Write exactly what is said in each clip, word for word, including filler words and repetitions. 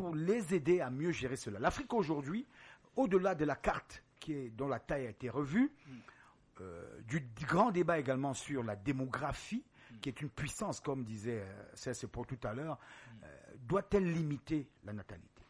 pour les aider à mieux gérer cela. L'Afrique aujourd'hui, au-delà de la carte qui est, dont la taille a été revue, mm. euh, du, du grand débat également sur la démographie, mm. qui est une puissance, comme disait euh, C S pour tout à l'heure, mm. euh, doit-elle limiter la natalité?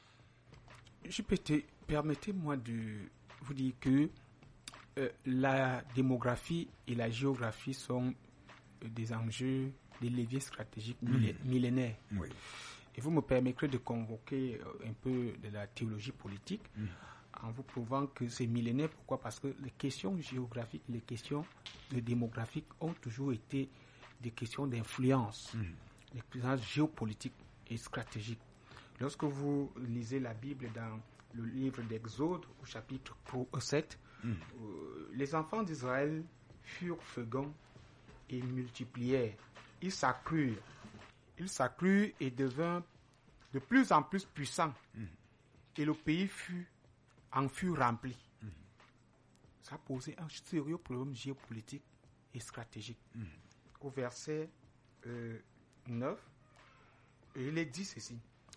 Je peux te, permettez-moi de vous dire que euh, la démographie et la géographie sont euh, des enjeux, des leviers stratégiques mmh. millénaires. Oui. Et vous me permettrez de convoquer euh, un peu de la théologie politique mmh. en vous prouvant que c'est millénaire. Pourquoi? Parce que les questions géographiques et les questions de démographiques ont toujours été des questions d'influence, mmh. des influences géopolitiques et stratégiques. Lorsque vous lisez la Bible dans le livre d'Exode, au chapitre sept, mmh. euh, les enfants d'Israël furent féconds et multiplièrent. Ils s'accrurent. Ils s'accrurent et devinrent de plus en plus puissants. Mmh. Et le pays fut, en fut rempli. Mmh. Ça posait un sérieux problème géopolitique et stratégique. Mmh. Au verset euh, neuf, il est dit ceci.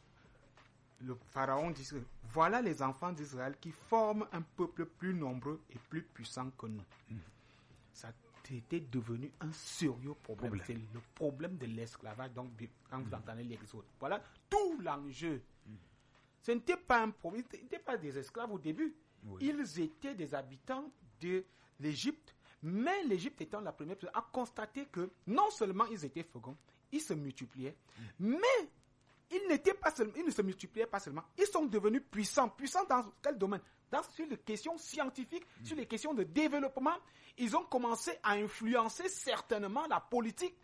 Le pharaon dit que voilà les enfants d'Israël qui forment un peuple plus nombreux et plus puissant que nous. Mmh. Ça était devenu un sérieux problème. problème. C'est le problème de l'esclavage. Donc, quand vous mmh. entendez l'Exode, voilà tout l'enjeu. Mmh. Ce n'était pas un problème. Ils n'étaient pas des esclaves au début. Oui. Ils étaient des habitants de l'Égypte. Mais l'Égypte étant la première personne, a constaté que non seulement ils étaient féconds, ils se multipliaient, mmh. mais Ils, n'étaient pas seulement, ils ne se multipliaient pas seulement, ils sont devenus puissants. Puissants dans quel domaine? Dans, sur les questions scientifiques, mmh. sur les questions de développement, ils ont commencé à influencer certainement la politique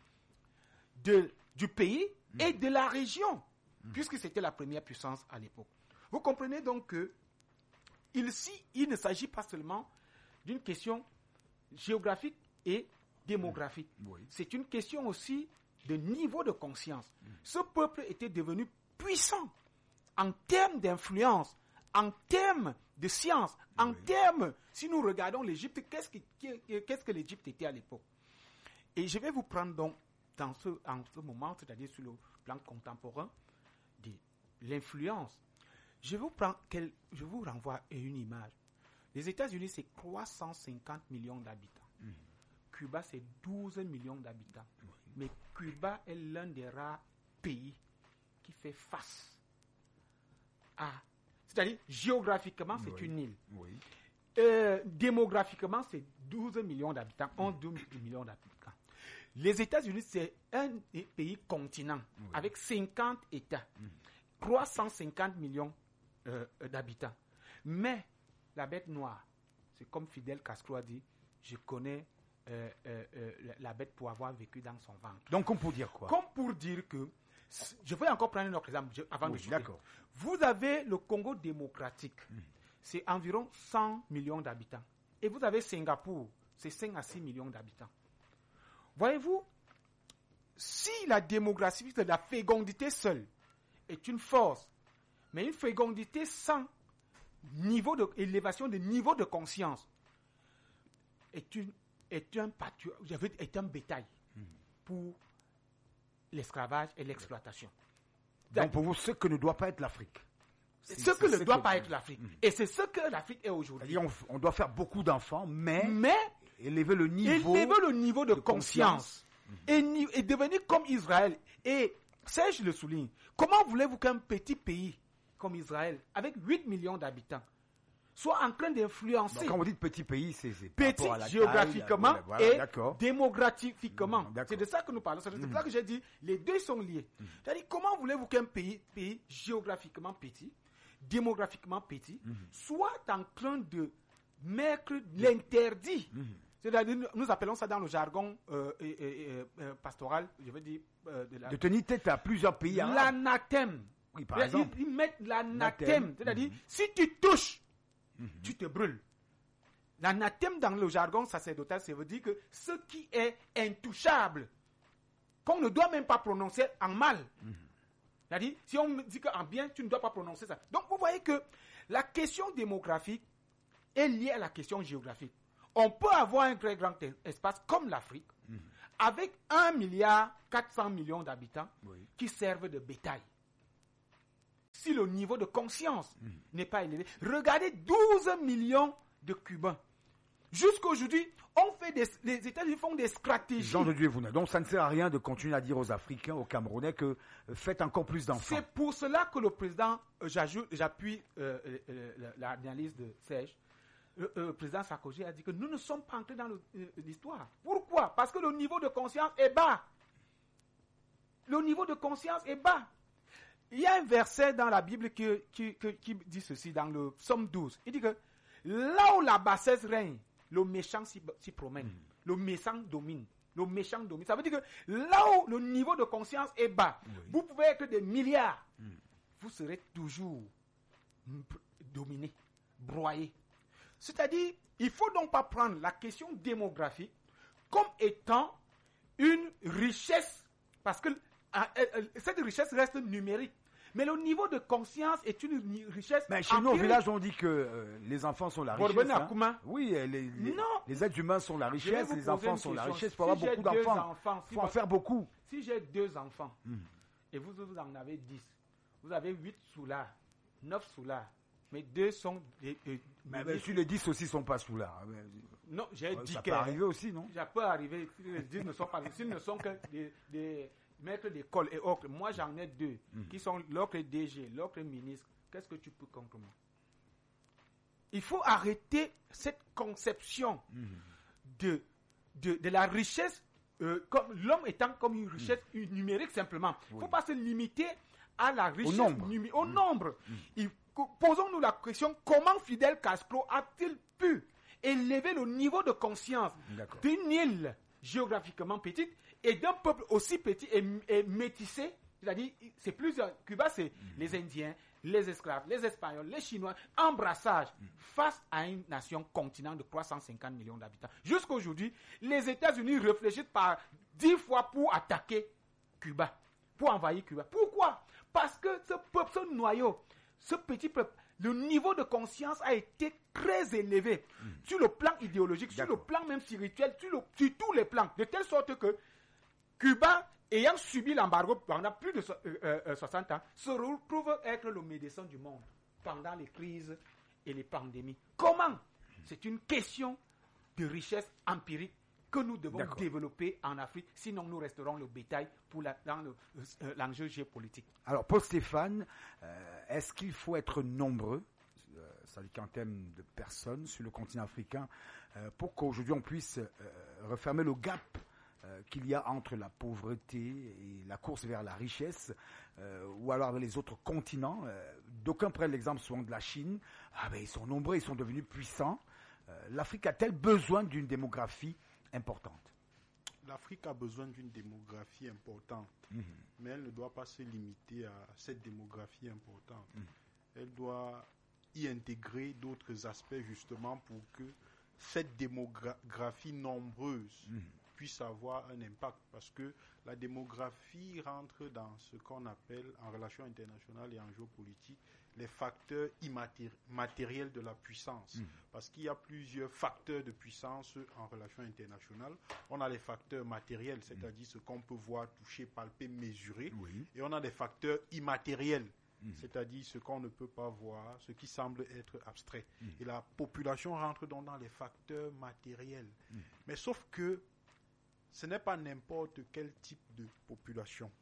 de, du pays mmh. et de la région, mmh. puisque c'était la première puissance à l'époque. Vous comprenez donc que ici, il ne s'agit pas seulement d'une question géographique et démographique. Mmh. Oui. C'est une question aussi de niveau de conscience. Mmh. Ce peuple était devenu puissant en termes d'influence, en termes de science, en oui. termes, si nous regardons l'Égypte, qu'est-ce que, qu'est-ce que l'Égypte était à l'époque? Et je vais vous prendre donc dans ce, en ce moment, c'est-à-dire sur le plan contemporain, de l'influence. Je vous prends quel, je vous renvoie à une image. Les États-Unis, c'est trois cent cinquante millions d'habitants. Mmh. Cuba, c'est douze millions d'habitants. Oui. Mais Cuba est l'un des rares pays qui fait face à... C'est-à-dire, géographiquement, c'est oui. une île. Oui. Euh, démographiquement, c'est douze millions d'habitants, onze millions d'habitants. Les États-Unis, c'est un pays continent, oui. avec cinquante États, mmh. trois cent cinquante millions euh, d'habitants. Mais la bête noire, c'est comme Fidel Castro a dit, je connais euh, euh, euh, la bête pour avoir vécu dans son ventre. Donc, comme pour dire quoi? Comme pour dire que, je vais encore prendre un autre exemple avant oui, de chuter. D'accord. Vous avez le Congo démocratique, mmh. c'est environ cent millions d'habitants. Et vous avez Singapour, c'est cinq à six millions d'habitants. Voyez-vous, si la démographie, la fécondité seule est une force, mais une fécondité sans niveau de élévation de niveau de conscience est une est un pâture, est un bétail mmh. pour l'esclavage et l'exploitation. Donc pour vous, ce que ne doit pas être l'Afrique. C'est ce que ne doit que... pas être l'Afrique. Mmh. Et c'est ce que l'Afrique est aujourd'hui. On, on doit faire beaucoup d'enfants, mais, mais élever le niveau, élever le niveau de, de conscience, conscience. Mmh. Et, et devenir comme Israël. Et ça, je le souligne. Comment voulez-vous qu'un petit pays comme Israël, avec huit millions d'habitants, soit en train d'influencer. Donc, quand vous dites petit pays, c'est, c'est petit à la géographiquement taille, voilà, et d'accord. démographiquement. Mmh, c'est de ça que nous parlons. C'est de mmh. ça que j'ai dit, les deux sont liés. Mmh. C'est-à-dire, comment voulez-vous qu'un pays, pays géographiquement petit, démographiquement petit, mmh. soit en train de mettre l'interdit. Mmh. C'est-à-dire, nous appelons ça dans le jargon euh, euh, euh, euh, pastoral, je veux dire... Euh, de, la, de tenir tête à plusieurs pays. L'anathème. Oui, par exemple. Ils, ils mettent l'anathème, c'est-à-dire, mmh. si tu touches, mmh. tu te brûles. L'anathème dans le jargon sacerdotal, ça veut dire que ce qui est intouchable, qu'on ne doit même pas prononcer en mal. Mmh. C'est-à-dire, si on me dit qu'en bien, tu ne dois pas prononcer ça. Donc, vous voyez que la question démographique est liée à la question géographique. On peut avoir un très grand espace comme l'Afrique, mmh. avec un milliard quatre cents millions d'habitants oui. qui servent de bétail. Si le niveau de conscience mmh. n'est pas élevé. Regardez douze millions de Cubains. Jusqu'aujourd'hui, on fait des, les États-Unis font des stratégies. Jean de Dieu, vous n'avez. Donc ça ne sert à rien de continuer à dire aux Africains, aux Camerounais que euh, faites encore plus d'enfants. C'est pour cela que le président, euh, j'ajoute, j'appuie euh, euh, l'analyse de Serge, le euh, président Sarkozy a dit que nous ne sommes pas entrés dans le, euh, l'histoire. Pourquoi? Parce que le niveau de conscience est bas. Le niveau de conscience est bas. Il y a un verset dans la Bible qui, qui, qui, qui dit ceci, dans le Psaume douze. Il dit que là où la bassesse règne, le méchant s'y, s'y promène. Mm. Le méchant domine. Le méchant domine. Ça veut dire que là où le niveau de conscience est bas, oui. vous pouvez être des milliards. Mm. Vous serez toujours dominé, broyé. C'est-à-dire, il ne faut donc pas prendre la question démographique comme étant une richesse, parce que cette richesse reste numérique. Mais le niveau de conscience est une richesse. Mais chez nous, au village, on dit que euh, les enfants sont la richesse. Hein. Oui, les, les, les êtres humains sont la richesse, les enfants sont la richesse. Il faut si avoir beaucoup d'enfants. Il si faut en faire beaucoup. Si j'ai deux enfants, hmm. et vous, vous en avez dix, vous avez huit sous là, neuf sous là, mais deux sont... Des, euh, mais mais si les dix aussi ne sont pas sous là. Non, j'ai dit que... Ça peut arriver aussi, non? Ça peut arriver, si les dix ne sont pas... S'ils ne sont que des... des maître d'école et autres, moi j'en ai deux, mmh. qui sont l'autre D G, l'autre ministre. Qu'est-ce que tu peux contre moi? Il faut arrêter cette conception mmh. de, de, de la richesse, euh, comme l'homme étant comme une richesse mmh. numérique simplement. Il ne oui. faut pas se limiter à la richesse au nombre. Numé- au mmh. nombre. Mmh. Il, posons-nous la question, comment Fidel Castro a-t-il pu élever le niveau de conscience D'accord. d'une île géographiquement petite et d'un peuple aussi petit et, et métissé, c'est-à-dire, c'est plusieurs, Cuba, c'est mmh. les Indiens, les esclaves, les Espagnols, les Chinois, en brassage, mmh. face à une nation continent de trois cent cinquante millions d'habitants. Jusqu'à aujourd'hui, les États-Unis réfléchissent par dix fois pour attaquer Cuba, pour envahir Cuba. Pourquoi? Parce que ce peuple, ce noyau, ce petit peuple, le niveau de conscience a été très élevé, mmh. sur le plan idéologique, D'accord. sur le plan même spirituel, sur, le, sur tous les plans, de telle sorte que Cuba, ayant subi l'embargo pendant plus de euh, euh, soixante ans, se retrouve être le médecin du monde pendant les crises et les pandémies. Comment? C'est une question de richesse empirique que nous devons D'accord. développer en Afrique, sinon nous resterons le bétail pour la, dans le, euh, l'enjeu géopolitique. Alors, Paul Stéphane, euh, est-ce qu'il faut être nombreux, euh, c'est-à-dire qu'en termes de personnes sur le continent africain, euh, pour qu'aujourd'hui on puisse euh, refermer le gap Euh, qu'il y a entre la pauvreté et la course vers la richesse, euh, ou alors les autres continents. Euh, d'aucuns prennent l'exemple souvent de la Chine. Ah ben ils sont nombreux, ils sont devenus puissants. Euh, L'Afrique a-t-elle besoin d'une démographie importante? L'Afrique a besoin d'une démographie importante, mmh. mais elle ne doit pas se limiter à cette démographie importante. Mmh. Elle doit y intégrer d'autres aspects justement pour que cette démographie nombreuse mmh. puisse avoir un impact, parce que la démographie rentre dans ce qu'on appelle en relations internationales et en géopolitique les facteurs immatériels de la puissance, mmh. parce qu'il y a plusieurs facteurs de puissance en relations internationales. On a les facteurs matériels, c'est-à-dire mmh. ce qu'on peut voir, toucher, palper, mesurer, oui. et on a des facteurs immatériels, mmh. c'est-à-dire ce qu'on ne peut pas voir, ce qui semble être abstrait. Mmh. Et la population rentre donc dans les facteurs matériels. Mmh. Mais sauf que ce n'est pas n'importe quel type de population.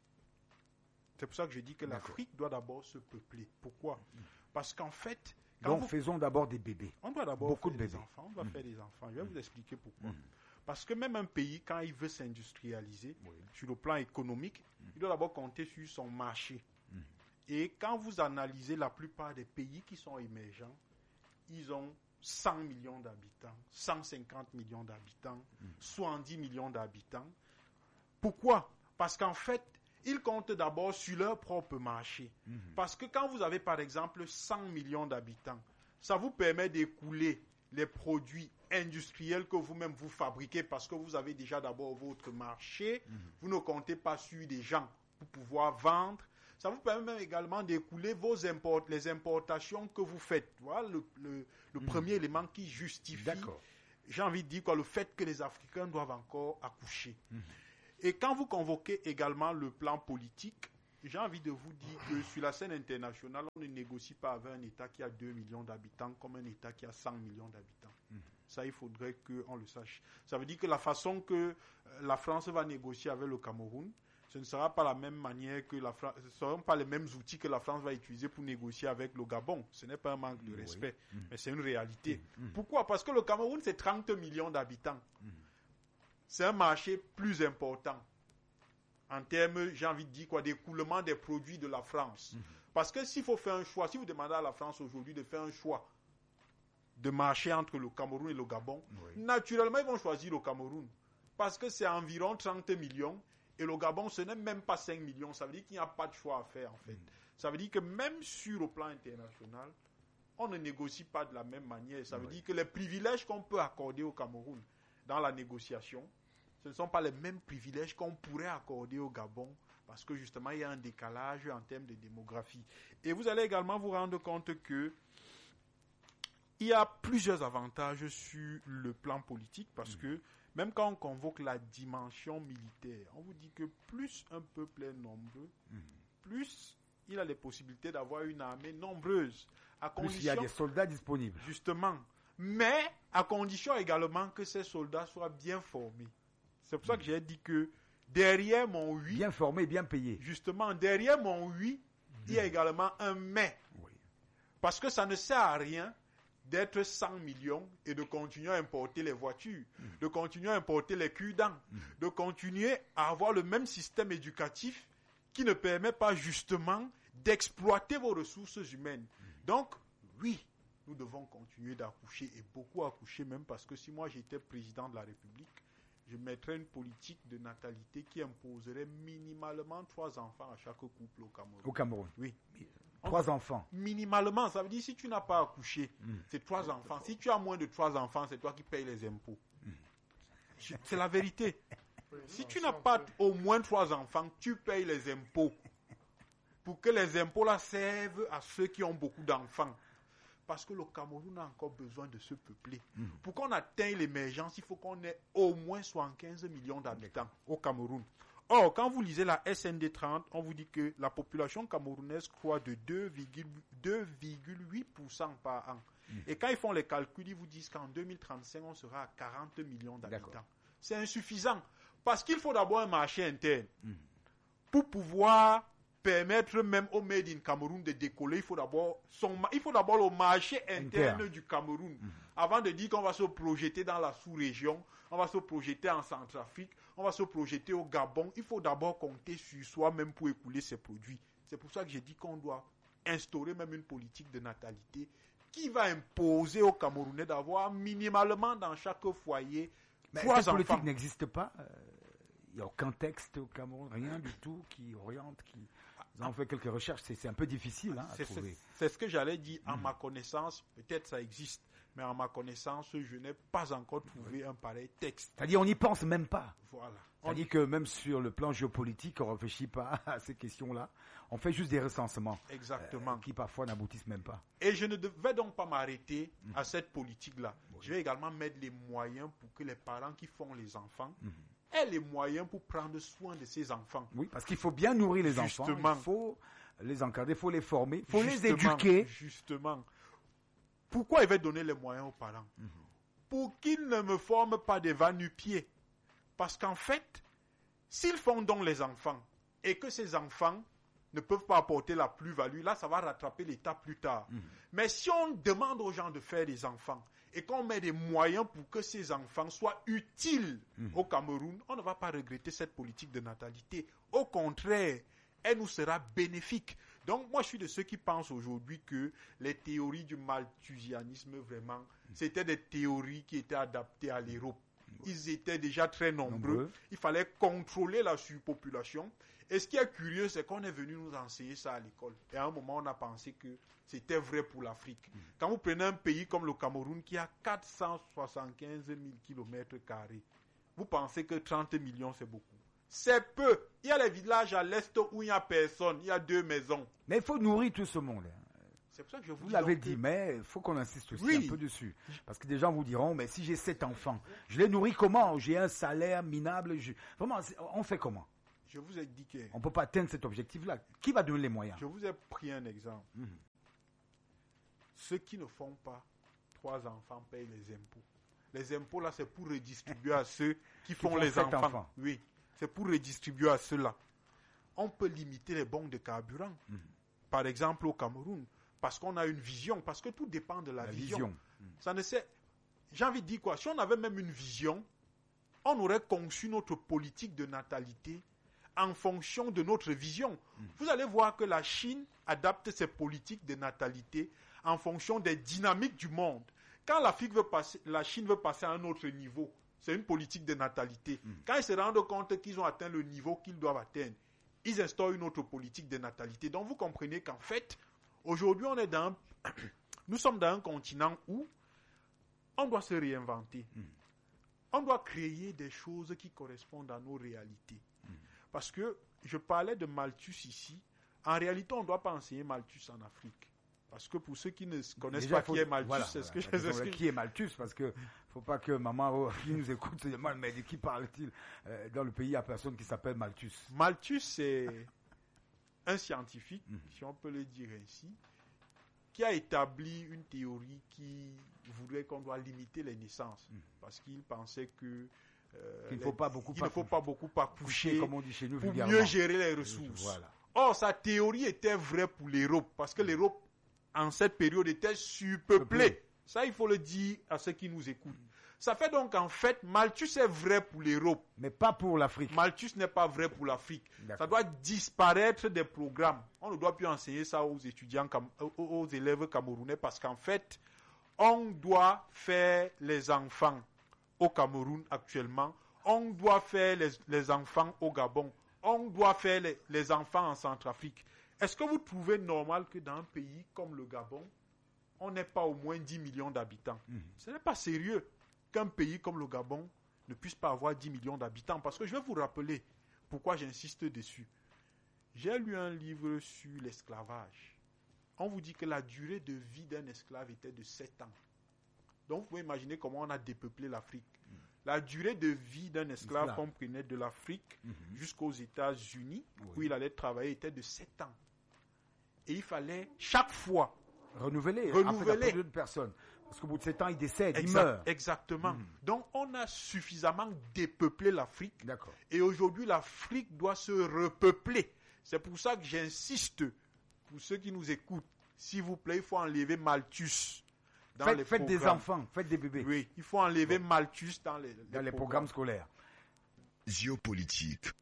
C'est pour ça que je dis que D'accord. l'Afrique doit d'abord se peupler. Pourquoi? mmh. Parce qu'en fait... Donc vous... faisons d'abord des bébés. On doit d'abord Beaucoup faire de des bébés. enfants. On doit mmh. faire des enfants. Je vais mmh. vous expliquer pourquoi. Mmh. Parce que même un pays, quand il veut s'industrialiser, oui. sur le plan économique, mmh. il doit d'abord compter sur son marché. Mmh. Et quand vous analysez la plupart des pays qui sont émergents, ils ont cent millions d'habitants, cent cinquante millions d'habitants, mmh. soixante-dix millions d'habitants. Pourquoi? Parce qu'en fait, ils comptent d'abord sur leur propre marché. Mmh. Parce que quand vous avez par exemple cent millions d'habitants, ça vous permet d'écouler les produits industriels que vous-même vous fabriquez parce que vous avez déjà d'abord votre marché. Mmh. Vous ne comptez pas sur des gens pour pouvoir vendre. Ça vous permet même également d'écouler vos import, les importations que vous faites. Voilà le, le, le mmh. premier élément qui justifie, D'accord. j'ai envie de dire, quoi, le fait que les Africains doivent encore accoucher. Mmh. Et quand vous convoquez également le plan politique, j'ai envie de vous dire que sur la scène internationale, on ne négocie pas avec un État qui a deux millions d'habitants comme un État qui a cent millions d'habitants. Mmh. Ça, il faudrait qu'on le sache. Ça veut dire que la façon que la France va négocier avec le Cameroun, ce ne sera pas la même manière que la France, ce ne seront pas les mêmes outils que la France va utiliser pour négocier avec le Gabon. Ce n'est pas un manque de respect, oui. mmh. mais c'est une réalité. Mmh. Pourquoi ? Parce que le Cameroun, c'est trente millions d'habitants. Mmh. C'est un marché plus important. En termes, j'ai envie de dire quoi, d'écoulement des produits de la France. Mmh. Parce que s'il faut faire un choix, si vous demandez à la France aujourd'hui de faire un choix de marché entre le Cameroun et le Gabon, oui. naturellement, ils vont choisir le Cameroun. Parce que c'est environ trente millions et le Gabon, ce n'est même pas cinq millions. Ça veut dire qu'il n'y a pas de choix à faire, en fait. Mmh. Ça veut dire que même sur le plan international, on ne négocie pas de la même manière. Ça veut oui. dire que les privilèges qu'on peut accorder au Cameroun dans la négociation, ce ne sont pas les mêmes privilèges qu'on pourrait accorder au Gabon parce que justement il y a un décalage en termes de démographie. Et vous allez également vous rendre compte que il y a plusieurs avantages sur le plan politique parce mmh. que même quand on convoque la dimension militaire, on vous dit que plus un peuple est nombreux, mmh. plus il a les possibilités d'avoir une armée nombreuse. À plus condition, il y a des soldats disponibles. Justement. Mais à condition également que ces soldats soient bien formés. C'est pour ça que j'ai dit que derrière mon oui... Bien formé, bien payé. Justement, derrière mon oui, mmh. il y a également un mais. Oui. Parce que ça ne sert à rien d'être cent millions et de continuer à importer les voitures, mmh. de continuer à importer les cure-dents, mmh. de continuer à avoir le même système éducatif qui ne permet pas justement d'exploiter vos ressources humaines. Mmh. Donc, oui, nous devons continuer d'accoucher et beaucoup accoucher même parce que si moi j'étais président de la République, je mettrais une politique de natalité qui imposerait minimalement trois enfants à chaque couple au Cameroun. Au Cameroun. Oui. Trois enfants. Minimalement, ça veut dire si tu n'as pas accouché, mm. c'est trois enfants. Si tu as moins de trois enfants, c'est toi qui payes les impôts. Mm. C'est la vérité. Si tu n'as pas au moins trois enfants, tu payes les impôts. Pour que les impôts là servent à ceux qui ont beaucoup d'enfants. Parce que le Cameroun a encore besoin de se peupler. Mmh. Pour qu'on atteigne l'émergence, il faut qu'on ait au moins soixante-quinze millions d'habitants au Cameroun. Or, quand vous lisez la S N D trente, on vous dit que la population camerounaise croît de deux virgule huit pour cent par an. Mmh. Et quand ils font les calculs, ils vous disent qu'en deux mille trente-cinq, on sera à quarante millions d'habitants. D'accord. C'est insuffisant. Parce qu'il faut d'abord un marché interne. Mmh. Pour pouvoir permettre même au Made in Cameroun de décoller, il faut d'abord son, il faut d'abord le marché interne Inter. du Cameroun. Mmh. Avant de dire qu'on va se projeter dans la sous-région, on va se projeter en Centrafrique, on va se projeter au Gabon, il faut d'abord compter sur soi-même pour écouler ses produits. C'est pour ça que j'ai dit qu'on doit instaurer même une politique de natalité qui va imposer aux Camerounais d'avoir minimalement dans chaque foyer Mais trois cette enfants. politique n'existe pas. Il n'y a aucun texte au Cameroun, rien du tout qui oriente, qui... Ils ont fait quelques recherches, c'est, c'est un peu difficile hein, à c'est, trouver. C'est, c'est ce que j'allais dire. En mmh. ma connaissance, peut-être ça existe, mais en ma connaissance, je n'ai pas encore trouvé oui. un pareil texte. C'est-à-dire on n'y pense même pas. Voilà. C'est-à-dire on... que même sur le plan géopolitique, on ne réfléchit pas à ces questions-là. On fait juste des recensements. Exactement. Euh, qui parfois n'aboutissent même pas. Et je ne vais donc pas m'arrêter mmh. à cette politique-là. Oui. Je vais également mettre les moyens pour que les parents qui font les enfants mmh. aient les moyens pour prendre soin de ces enfants. Oui, parce qu'il faut bien nourrir les Justement. enfants. Il faut les encadrer, il faut les former, il faut Justement. les éduquer. Justement. Pourquoi il va donner les moyens aux parents mmh. Pour qu'ils ne me forment pas des va-nu-pieds. Parce qu'en fait, s'ils font donc les enfants et que ces enfants ne peuvent pas apporter la plus-value, là, ça va rattraper l'État plus tard. Mmh. Mais si on demande aux gens de faire des enfants et qu'on met des moyens pour que ces enfants soient utiles mmh. au Cameroun, on ne va pas regretter cette politique de natalité. Au contraire, elle nous sera bénéfique. Donc, moi, je suis de ceux qui pensent aujourd'hui que les théories du malthusianisme, vraiment, mmh. c'était des théories qui étaient adaptées à l'Europe. Ils étaient déjà très nombreux. nombreux. Il fallait contrôler la surpopulation. Et ce qui est curieux, c'est qu'on est venu nous enseigner ça à l'école. Et à un moment, on a pensé que c'était vrai pour l'Afrique. Mmh. Quand vous prenez un pays comme le Cameroun qui a quatre cent soixante-quinze mille kilomètres carrés, vous pensez que trente millions, c'est beaucoup. C'est peu. Il y a les villages à l'est où il n'y a personne. Il y a deux maisons. Mais il faut nourrir tout ce monde. C'est pour ça que je vous, vous l'avez dit, que... mais il faut qu'on insiste aussi oui. un peu dessus. Parce que des gens vous diront, mais si j'ai sept enfants, je les nourris comment ? J'ai un salaire minable. Je... Vraiment, on fait comment ? Je vous ai dit que... On ne peut pas atteindre cet objectif-là. Qui va donner les moyens? Je vous ai pris un exemple. Mmh. Ceux qui ne font pas trois enfants payent les impôts. Les impôts, là, c'est pour redistribuer à ceux qui font, qui font les enfants. enfants. Oui, c'est pour redistribuer à ceux-là. On peut limiter les bons de carburant. Mmh. Par exemple, au Cameroun, parce qu'on a une vision, parce que tout dépend de la, la vision. vision. Mmh. Ça ne sait... J'ai envie de dire quoi? Si on avait même une vision, on aurait conçu notre politique de natalité en fonction de notre vision. Mmh. Vous allez voir que la Chine adapte ses politiques de natalité en fonction des dynamiques du monde. Quand l'Afrique veut passer, la Chine veut passer à un autre niveau, c'est une politique de natalité. Mmh. Quand ils se rendent compte qu'ils ont atteint le niveau qu'ils doivent atteindre, ils instaurent une autre politique de natalité. Donc vous comprenez qu'en fait, aujourd'hui, on est dans, nous sommes dans un continent où on doit se réinventer. Mmh. On doit créer des choses qui correspondent à nos réalités. Mmh. Parce que je parlais de Malthus ici. En réalité, on ne doit pas enseigner Malthus en Afrique. Parce que pour ceux qui ne connaissent Déjà, pas faut, qui est Malthus, voilà, c'est ce que voilà, je sais. Qui est Malthus? Parce que faut pas que maman qui nous écoute se demande, mais de qui parle-t-il? euh, Dans le pays, il n'y a personne qui s'appelle Malthus. Malthus, c'est un scientifique, mmh. si on peut le dire ainsi, qui a établi une théorie qui voudrait qu'on doit limiter les naissances. Mmh. Parce qu'il pensait que euh, il, faut pas beaucoup il ne faut pas beaucoup accoucher comme on dit chez nous, pour mieux gérer les ressources. Voilà. Or, sa théorie était vraie pour l'Europe, parce que l'Europe, en cette période, était surpeuplée. Ça, il faut le dire à ceux qui nous écoutent. Ça fait donc, en fait, Malthus est vrai pour l'Europe. Mais pas pour l'Afrique. Malthus n'est pas vrai pour l'Afrique. Ça doit disparaître des programmes. On ne doit plus enseigner ça aux étudiants, aux élèves camerounais, parce qu'en fait, on doit faire les enfants au Cameroun actuellement. On doit faire les, les enfants au Gabon. On doit faire les, les enfants en Centrafrique. Est-ce que vous trouvez normal que dans un pays comme le Gabon, on n'ait pas au moins dix millions d'habitants? Mmh. Ce n'est pas sérieux qu'un pays comme le Gabon ne puisse pas avoir dix millions d'habitants. Parce que je vais vous rappeler pourquoi j'insiste dessus. J'ai lu un livre sur l'esclavage. On vous dit que la durée de vie d'un esclave était de sept ans. Donc vous pouvez imaginer comment on a dépeuplé l'Afrique. Mmh. La durée de vie d'un esclave, esclave. qu'on prenait de l'Afrique mmh. jusqu'aux États-Unis, oui. où il allait travailler, était de sept ans. Et il fallait chaque fois renouveler, renouveler. En fait, de personnes. Parce qu'au bout de sept ans, il décède, exact, il meurt. Exactement. Mmh. Donc, on a suffisamment dépeuplé l'Afrique. D'accord. Et aujourd'hui, l'Afrique doit se repeupler. C'est pour ça que j'insiste, pour ceux qui nous écoutent, s'il vous plaît, il faut enlever Malthus dans faites, les faites programmes. Faites des enfants, faites des bébés. Oui, il faut enlever bon. Malthus dans les, les, dans les programmes. programmes scolaires. Géopolitique.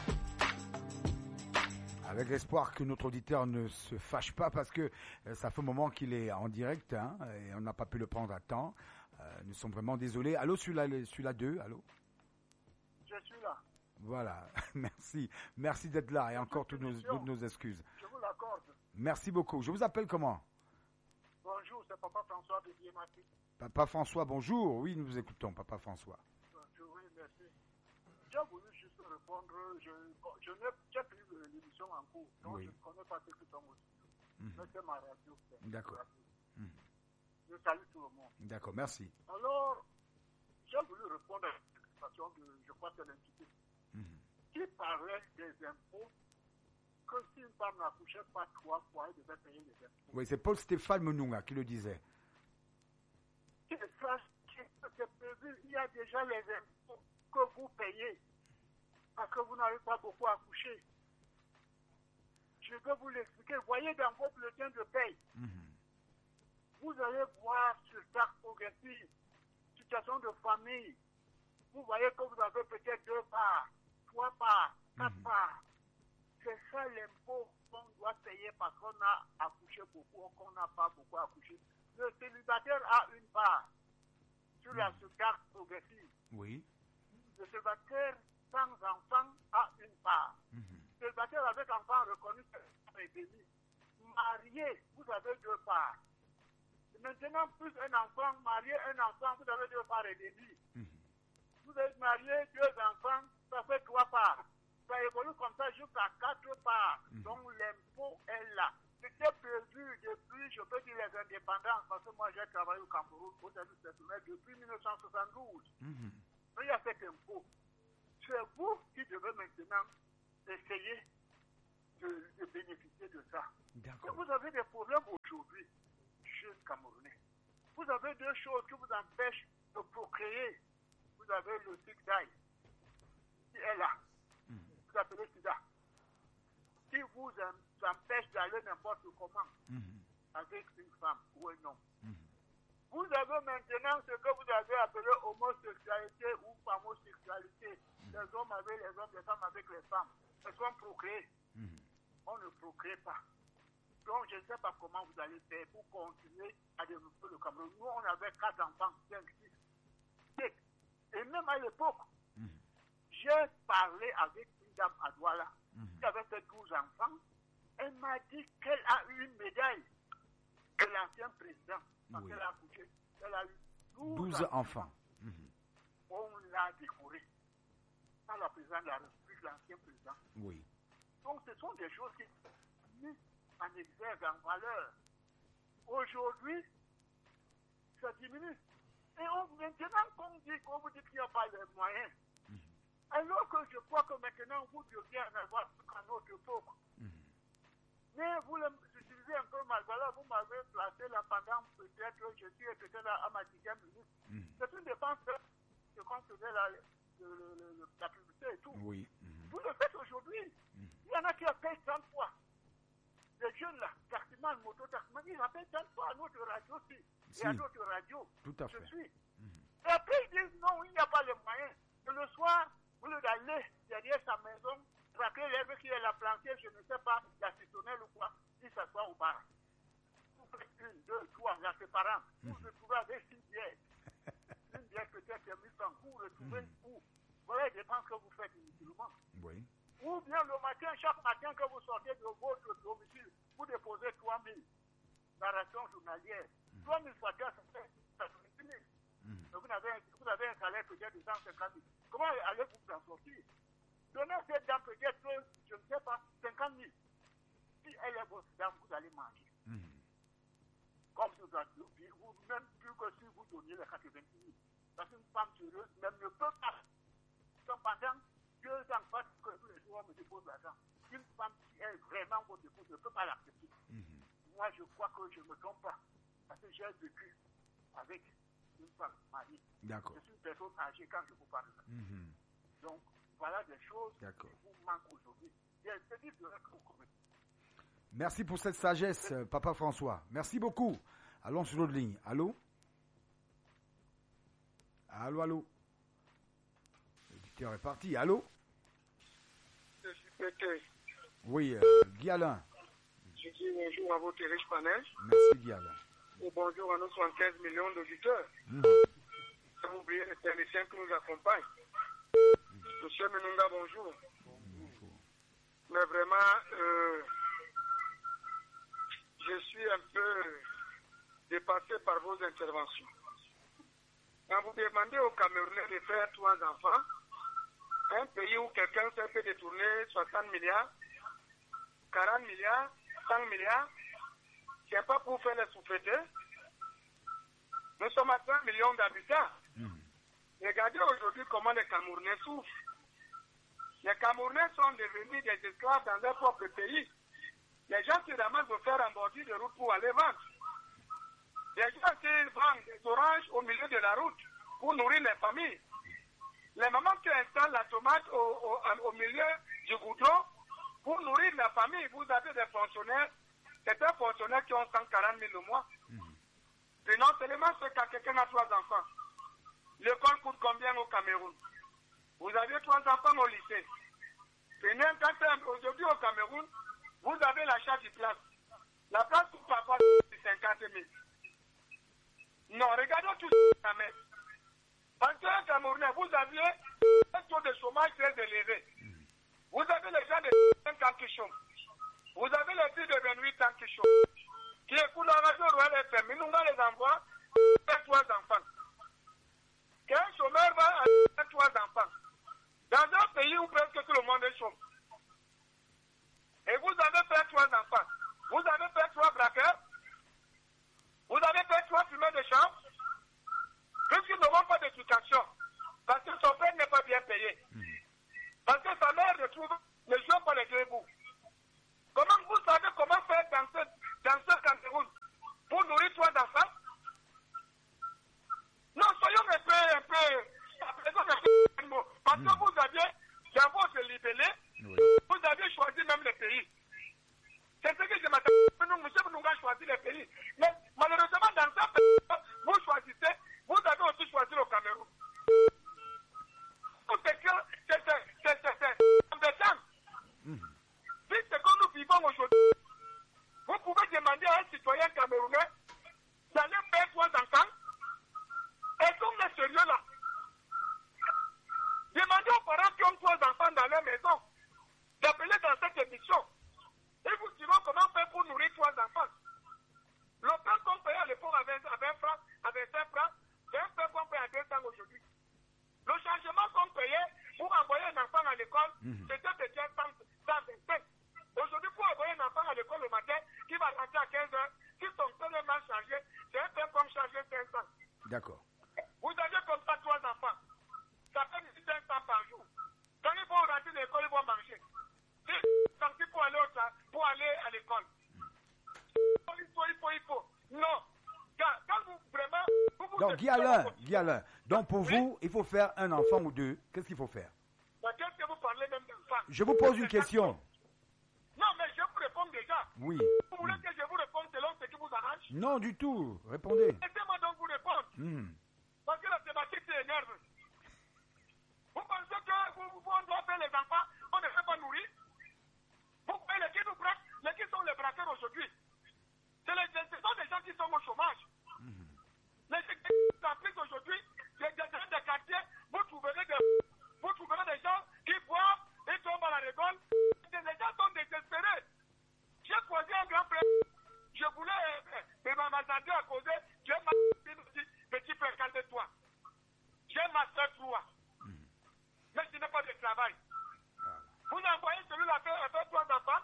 Avec l'espoir que notre auditeur ne se fâche pas, parce que euh, ça fait un moment qu'il est en direct, hein, et on n'a pas pu le prendre à temps. Euh, nous sommes vraiment désolés. Allô, celui-là, celui-là deux, allô? Je suis là. Voilà, merci. Merci d'être là, et encore toutes nos, toutes nos excuses. Je vous l'accorde. Merci beaucoup. Je vous appelle comment? Bonjour, c'est Papa François de Diématique. Papa François, bonjour. Oui, nous vous écoutons, Papa François. Bonjour, oui, merci. J'ai voulu juste répondre. Je, je n'ai j'ai pris l'émission en cours, donc oui. je ne connais pas ce qui tombe aussi. Mm-hmm. Mais c'est ma radio. D'accord. Mm-hmm. Je salue tout le monde. D'accord, merci. Alors, j'ai voulu répondre à cette question de, je crois que c'est l'invité, mm-hmm. qui parlait des impôts, que si une femme n'accouchait pas trois fois, elle devait payer les impôts. Oui, c'est Paul Stéphane Menunga qui le disait. C'est ça, c'est prévu. Il y a déjà les impôts que vous payez parce que vous n'avez pas beaucoup accouché. Je vais vous l'expliquer. Voyez dans vos bulletins de paye. Mm-hmm. Vous allez voir sur taxe progressive, situation de famille. Vous voyez que vous avez peut-être deux parts, trois parts, quatre mm-hmm. parts. C'est ça l'impôt qu'on doit payer parce qu'on a accouché beaucoup ou qu'on n'a pas beaucoup accouché. Le célibataire a une part sur la carte progressive. Oui. Le célibataire sans enfant a une part. Mm-hmm. Le célibataire avec enfant reconnu, c'est et demi. Marié, vous avez deux parts. Et maintenant, plus un enfant, marié un enfant, vous avez deux parts et demi. Mm-hmm. Vous êtes marié, deux enfants, ça fait trois parts. Ça évolue comme ça jusqu'à quatre parts. Mmh. Donc l'impôt est là. C'était prévu depuis, je peux dire, les indépendances, parce que moi j'ai travaillé au Cameroun, au service personnel, depuis dix-neuf cent soixante-douze. Mmh. Mais il y a cet impôt. C'est vous qui devez maintenant essayer de, de bénéficier de ça. D'accord. Vous avez des problèmes aujourd'hui, jeunes Camerounais. Vous avez deux choses qui vous empêchent de procréer. Vous avez le sida qui est là. Mm. Vous appelez sida. Qui vous empêche d'aller n'importe comment mm. avec une femme ou un homme. Mm. Vous avez maintenant ce que vous avez appelé homosexualité ou famosexualité. Mm. Les hommes avec les hommes, les femmes avec les femmes. Est-ce qu'on procrée? Mm. On ne procrée pas. Donc, je ne sais pas comment vous allez faire pour continuer à développer le Cameroun. Nous, on avait quatre enfants, cinq, six. Et même à l'époque, mmh. j'ai parlé avec une dame à Douala mmh. qui avait fait douze enfants. Elle m'a dit qu'elle a eu une médaille de l'ancien président. Parce oui. qu'elle a accouché. Elle a eu douze enfants. enfants. Mmh. On l'a décorée. Par la présidente de la République, l'ancien président. Oui. Donc, ce sont des choses qui sont mises en exergue, en valeur. Aujourd'hui, ça diminue. Et on, maintenant, qu'on dit, qu'on vous dit qu'il n'y a pas les moyens, mmh. alors que je crois que maintenant, vous devriez en avoir à notre époque. Mmh. Mais vous l'utilisez un peu mal. Voilà, vous m'avez placé là pendant peut-être, je suis peut-être à ma dixième minute. Mmh. C'est une dépense de quand faisait la, le, le, le, la publicité et tout. Oui. Mmh. Vous le faites aujourd'hui. Mmh. Il y en a qui appellent trente fois. Les jeunes là, Taximan, moto, Taximan, ils appellent trente fois à notre radio aussi. Si. Et à d'autres radios. Tout à fait. Je suis. Mm-hmm. Et après, ils disent non, il n'y a pas les moyens. Et le soir, vous voulez aller derrière sa maison, traquer l'herbe qui est la planquée, je ne sais pas, la citronnelle ou quoi, il s'assoit au bar. Vous faites une, deux, trois, la séparant. Vous vous retrouvez avec une bière. Une bière peut-être mille francs. Vous vous retrouvez mm-hmm. où? Voilà les dépenses que vous faites inutilement. Oui. Ou bien le matin, chaque matin que vous sortez de votre domicile, vous déposez trois mille. La ration journalière. trois mille fois ça fait quatre-vingt-dix mille. Mm. Vous, avez, vous avez un salaire peut-être de cent cinquante mille. Comment allez-vous vous en sortir? Donnez cette dame peut-être, je ne sais pas, cinquante mille. Si elle est votre dame, vous allez manger. Mm. Comme vous avez dit, vous, même plus que si vous donniez les quatre-vingt-dix mille. Parce qu'une femme heureuse même ne peut pas. Pendant deux ans, parce que tous les jours, on me dépose l'argent. Une femme qui est vraiment votre épouse ne peut pas l'accepter. Mm. Moi, je crois que je ne me trompe pas. Parce que j'ai vécu avec une femme mariée. D'accord. Je suis une personne âgée quand je vous parle. Mm-hmm. Donc, voilà des choses D'accord. qui vous manquent aujourd'hui. C'est différent que vous commettez. Merci pour cette sagesse, Papa François. Merci beaucoup. Allons sur l'autre ligne. Allô? Allô, allô? L'éditeur est parti. Allô? Je suis pété. Oui, euh, Guy Alain. Je dis bonjour à votre riche panel. Merci, Guy Alain. Et bonjour à nos soixante-quinze millions d'auditeurs. Mmh. Sans oublier les techniciens qui nous accompagnent. Mmh. Monsieur Menunga, bonjour. Bonjour. Mais vraiment, euh, je suis un peu dépassé par vos interventions. Quand vous demandez aux Camerounais de faire trois enfants, un pays où quelqu'un s'est fait détourner soixante milliards, quarante milliards, cent milliards, c'est pas pour faire les sous-traités. Nous sommes à trente millions d'habitants. Mmh. Regardez aujourd'hui comment les Camerounais souffrent. Les Camerounais sont devenus des esclaves dans leur propre pays. Les gens se ramassent de faire un bordure de route pour aller vendre. Les gens qui vendent des oranges au milieu de la route pour nourrir les familles. Les mamans qui installent la tomate au, au, au milieu du goudron pour nourrir la famille. Vous avez des fonctionnaires, certains fonctionnaires qui ont cent quarante mille au mois. Mmh. Et non seulement c'est quand quelqu'un a trois enfants. L'école coûte combien au Cameroun? Vous avez trois enfants au lycée. Prenez un temps aujourd'hui au Cameroun, vous avez l'achat du place. La place coûte parfois cinquante mille. Non, regardons tout ça. Parce que le Camerounais, vous aviez un taux de chômage très élevé. Vous avez les gens de vingt ans qui chôment. Vous avez les filles de vingt-huit ans qui chôment. Qui écoutent la radio Royal F M. Mais nous, on les envoie avec trois enfants. Qu'un chômeur va avec trois enfants. Dans un pays où presque tout le monde est chômeur. Et vous avez fait trois enfants. Vous avez fait trois braqueurs. Vous avez fait trois fumeurs de chambre. Puisqu'ils n'auront pas d'éducation. Parce que son père n'est pas bien payé. Parce que sa mère ne, trouve, ne joue pays. Mais malheureusement, dans ce pays, vous choisissez, vous avez aussi choisi le Cameroun. C'est que c'est embêtant. Si ce que nous vivons aujourd'hui, vous pouvez demander à un citoyen camerounais d'aller faire trois enfants. Est-ce qu'on est sérieux là? Demandez aux parents qui ont trois enfants dans leur maison d'appeler dans cette émission. Ils vous diront comment faire pour nourrir trois enfants. Le pain qu'on paye à l'époque à vingt francs, à vingt-cinq francs, c'est un pain qu'on paye à deux cents aujourd'hui. Le changement qu'on payait pour envoyer un enfant à l'école, mmh. c'était déjà cent vingt-cinq. Aujourd'hui, pour envoyer un enfant à l'école le matin, qui va rentrer à quinze heures, si son pain est mal changé, c'est un pain qu'on change cinq cents. D'accord. Vous avez comme ça trois enfants. Ça fait cinq cents par jour. Quand ils vont rentrer à l'école, ils vont manger. C'est sorti pour aller, au, pour aller à l'école. Il faut, il faut, il faut. Non. Quand vous vraiment. Vous vous Donc, Guy Alain, Guy Alain, donc pour oui? vous, il faut faire un enfant ou deux. Qu'est-ce qu'il faut faire? Mais qu'est-ce que vous parlez même d'enfant? Je vous pose une question. Non, mais je vous réponds déjà. Oui. Vous voulez que je vous réponde selon ce qui vous arrange? Non, du tout. Répondez. Laissez-moi donc vous répondre. Mmh. Parce que la thématique s'énerve. Vous pensez que vous, vous, on doit faire les enfants, on ne fait pas nourrir? Vous voyez les qui nous braquent, les qui sont les braqueurs aujourd'hui? C'est les, ce sont des gens qui sont au chômage. Mmh. Les entreprises aujourd'hui, les gens des quartiers, vous trouverez des, vous trouverez des gens qui boivent et tombent à la rigole. Les gens sont désespérés. J'ai croisé un grand frère. Je voulais euh, m'amasser à causer. J'ai ma dit, petit frère, calme-toi. J'ai ma soeur trois. Mmh. Mais je n'ai pas de travail. Ah. Vous envoyez celui-là à faire trois enfants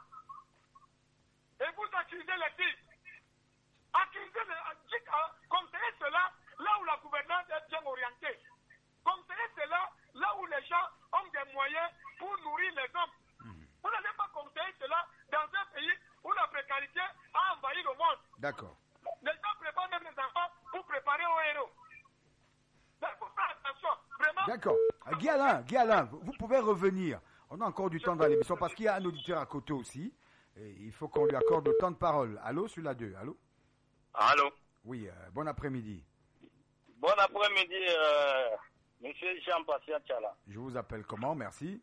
et vous accusez les filles. Accusez les conseillez cela là où la gouvernance est bien orientée. Conseillez cela là où les gens ont des moyens pour nourrir les hommes. Mmh. Vous n'allez pas conseiller cela dans un pays où la précarité a envahi le monde. D'accord. Les gens préparent même les enfants pour préparer aux héros. Il faut faire attention, vraiment. D'accord. Guy Alain, Guy Alain, vous pouvez revenir. On a encore du temps dans l'émission parce qu'il y a un auditeur à côté aussi. Et il faut qu'on lui accorde le temps de parole. Allô, celui-là deux. Allô? Allô? Oui, euh, bon après-midi. Bon après-midi, euh, monsieur Jean-Pascal Tchala. Je vous appelle comment? Merci.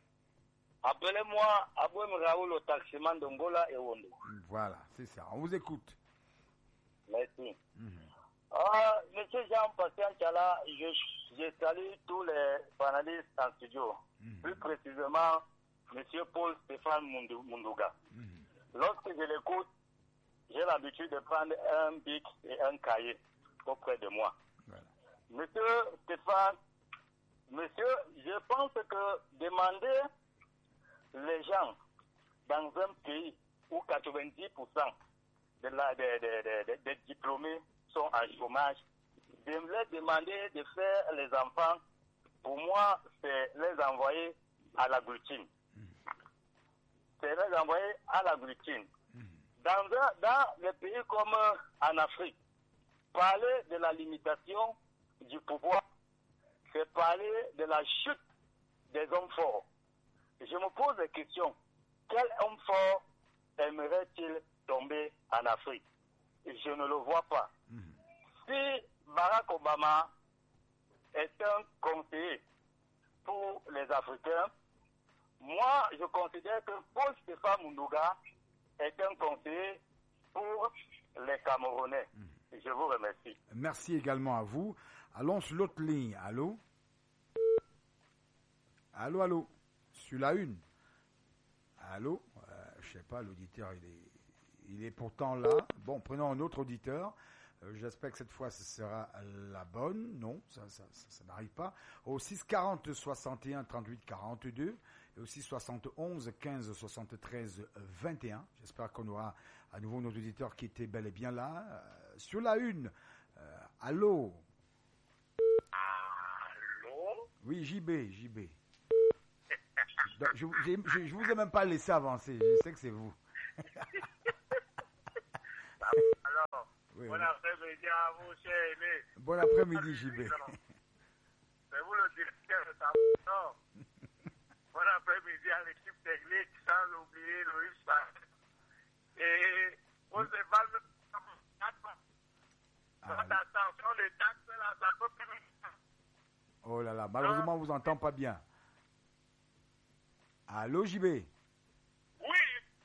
Appelez-moi Abouem Raoul, le taximan de Ngola et Wondo. Voilà, c'est ça. On vous écoute. Merci. Mm-hmm. Ah, monsieur Jean-Pascal Tchala, je, je salue tous les panélistes en studio. Mm-hmm. Plus précisément, monsieur Paul Stéphane Mundouga. Mm-hmm. Lorsque je l'écoute, j'ai l'habitude de prendre un bic et un cahier auprès de moi. Voilà. Monsieur Stéphane, monsieur, je pense que demander les gens dans un pays où quatre-vingt-dix pour cent de la, de, de, de, de, des diplômés sont en chômage, de les demander de faire les enfants, pour moi, c'est les envoyer à la glutine. Mmh. C'est les envoyer à la glutine. Mmh. Dans, un, dans les pays comme en Afrique, parler de la limitation du pouvoir, c'est parler de la chute des hommes forts. Je me pose la question, quel homme fort aimerait-il tomber en Afrique? Je ne le vois pas. Mmh. Si Barack Obama est un conseiller pour les Africains, moi je considère que Paul Stéphane Mundouga est un conseiller pour les Camerounais. Mmh. Je vous remercie. Merci également à vous. Allons sur l'autre ligne. Allô? Allô, allô? Sur la une. Allô? euh, Je ne sais pas, l'auditeur, il est, il est pourtant là. Bon, prenons un autre auditeur. Euh, J'espère que cette fois, ce sera la bonne. Non, ça, ça, ça, ça n'arrive pas. Au six quarante soixante et un trente-huit quarante-deux et au six soixante et onze quinze soixante-treize vingt et un. J'espère qu'on aura à nouveau notre auditeur qui était bel et bien là. Euh, sur la une. Euh, allô? Allô? Oui, J B, J B. Donc, je, je, je, je vous ai même pas laissé avancer. Je sais que c'est vous. Alors, oui, bon oui. après-midi à vous, cher aîné. Bon après-midi, J B. C'est vous le directeur de ta non. Bon après-midi à l'équipe technique, sans oublier Loïs. Et on se parle vous entend pas bien. Allô, J B? Oui.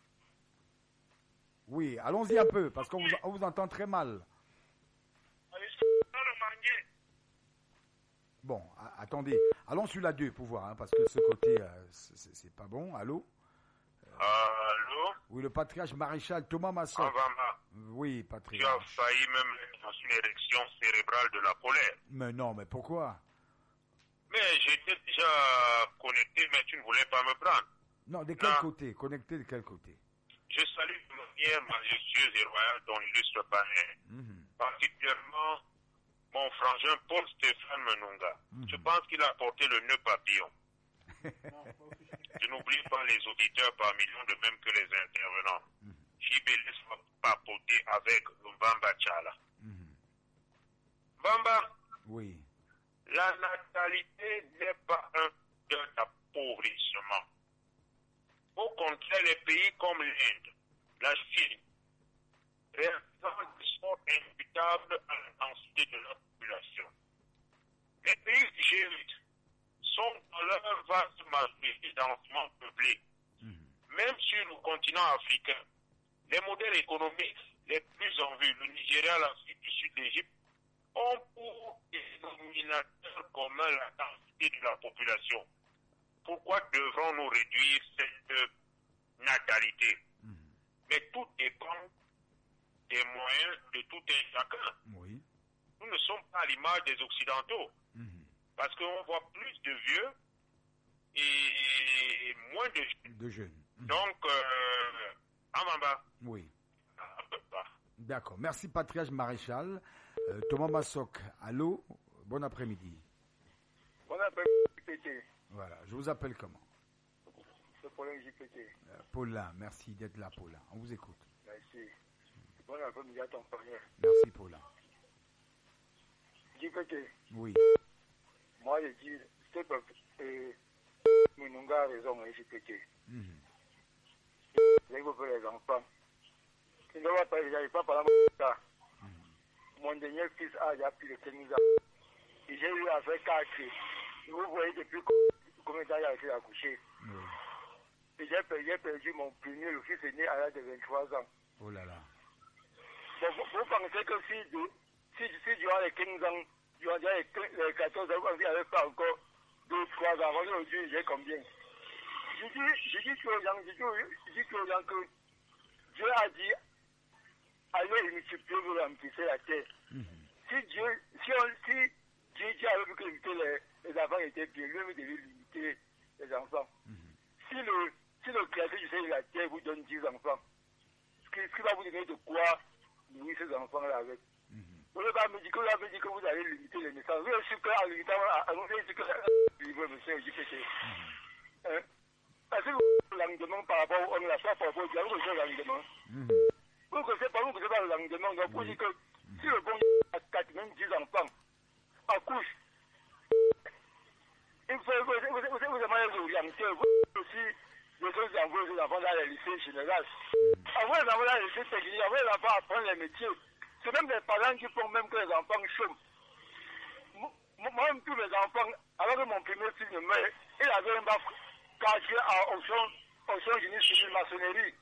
Oui, allons-y un peu, parce qu'on vous, on vous entend très mal. Bon, a- attendez. Allons sur la deux pour voir, hein, parce que ce côté, euh, c'est, c'est pas bon. Allô? Allô? Oui, le patriarche maréchal Thomas Masson. Avama, Oui, tu patriarche. as failli même être dans une érection cérébrale de la colère. Mais non, mais pourquoi? Mais j'étais déjà connecté, mais tu ne voulais pas me prendre. Non, de quel Non. côté? Connecté de quel côté? Je salue de manière majestueuse et royale ton illustre parrain, Mhm. particulièrement mon frangin Paul Stéphane Menunga. Mhm. Je pense qu'il a porté le nœud papillon. Je n'oublie pas les auditeurs par millions, de même que les intervenants. J B laisse papoter avec Mbamba Tchala. Mhm. Mbamba, Oui. la natalité n'est pas un d'appauvrissement. Au contraire, les pays comme l'Inde, la Chine, présentent des sorts imputables à la densité de leur population. Les pays du G huit sont dans leur vaste majorité densément peuplés. Même sur le continent africain, les modèles économiques les plus en vue, le Nigeria, l'Afrique du Sud, l'Égypte, ont pour dénominateur commun la densité de la population. Pourquoi devrons-nous réduire cette natalité? Mais tout dépend des moyens de tout un chacun. Oui. Nous ne sommes pas à l'image des Occidentaux, Mhm. parce qu'on voit plus de vieux et moins de jeunes. De jeunes. Mhm. Donc, euh, Amamba, Oui. un peu pas. D'accord. Merci, patriarche maréchal. Euh, Thomas Massoc, allô? Bon après-midi. Bon après-midi, J P T. Voilà. Je vous appelle comment? C'est problème J P T. Euh, Paulin. Merci d'être là, Paulin. On vous écoute. Merci. Bon après-midi à ton frère. Merci, Paulin. J P T, Oui. moi je dis, c'est pas. Euh, Mununga a raison, hein, J P T. Mhm. Vous avez fait les enfants. Il ne va pas, il n'arrive pas par la Mon dernier fils a déjà plus de quinze ans. Et j'ai eu à faire quatre. Vous voyez depuis combien de temps il a été accouché. Oui. Et j'ai perdu, j'ai perdu mon premier, le fils est né à l'âge de vingt-trois ans. Oh là là. Bon, vous, vous pensez que si, de, si, si durant les quinze ans, durant les, les quatorze ans, il n'avait pas encore deux, trois ans, aujourd'hui j'ai combien? Je dis, je dis aux gens, je dis, je dis aux gens que Dieu a dit, allez multiplier, vous remplissez la terre. Mhm. Si Dieu, si, on, si Dieu, Dieu avait pu que limiter les, les enfants étaient bien, lui devait limiter les enfants. Mhm. Si le, si le créateur du ciel et de la terre vous donne dix enfants, ce qui, ce qui va vous donner de quoi nourrir ces enfants-là avec. Mhm. Vous ne pouvez pas me dire que vous avez dit que vous allez limiter les naissances. Vous avez su qu'en limitant, annoncé que vous livrez, monsieur J P T. Hein? Parce que vous l'engagement par rapport au homme, la foi par rapport au diable, vous connaissez l'engagement. Mhm. Vous ne connaissez pas, vous ne connaissez pas l'engagement. Donc, vous dites que si le bon a quatre, même dix enfants, accouche, il faut, vous, vous, vous, vous demandez de l'orienter, vous aussi, les autres envoient les enfants dans les lycées généraux. Envoyez les enfants dans les lycées techniques, envoyez les enfants à apprendre les métiers. C'est même les parents qui font même que les enfants chôment. Moi-même, tous les enfants, alors que mon premier fils me meurt, il avait un bac caché à Option Génie Civil Maçonnerie.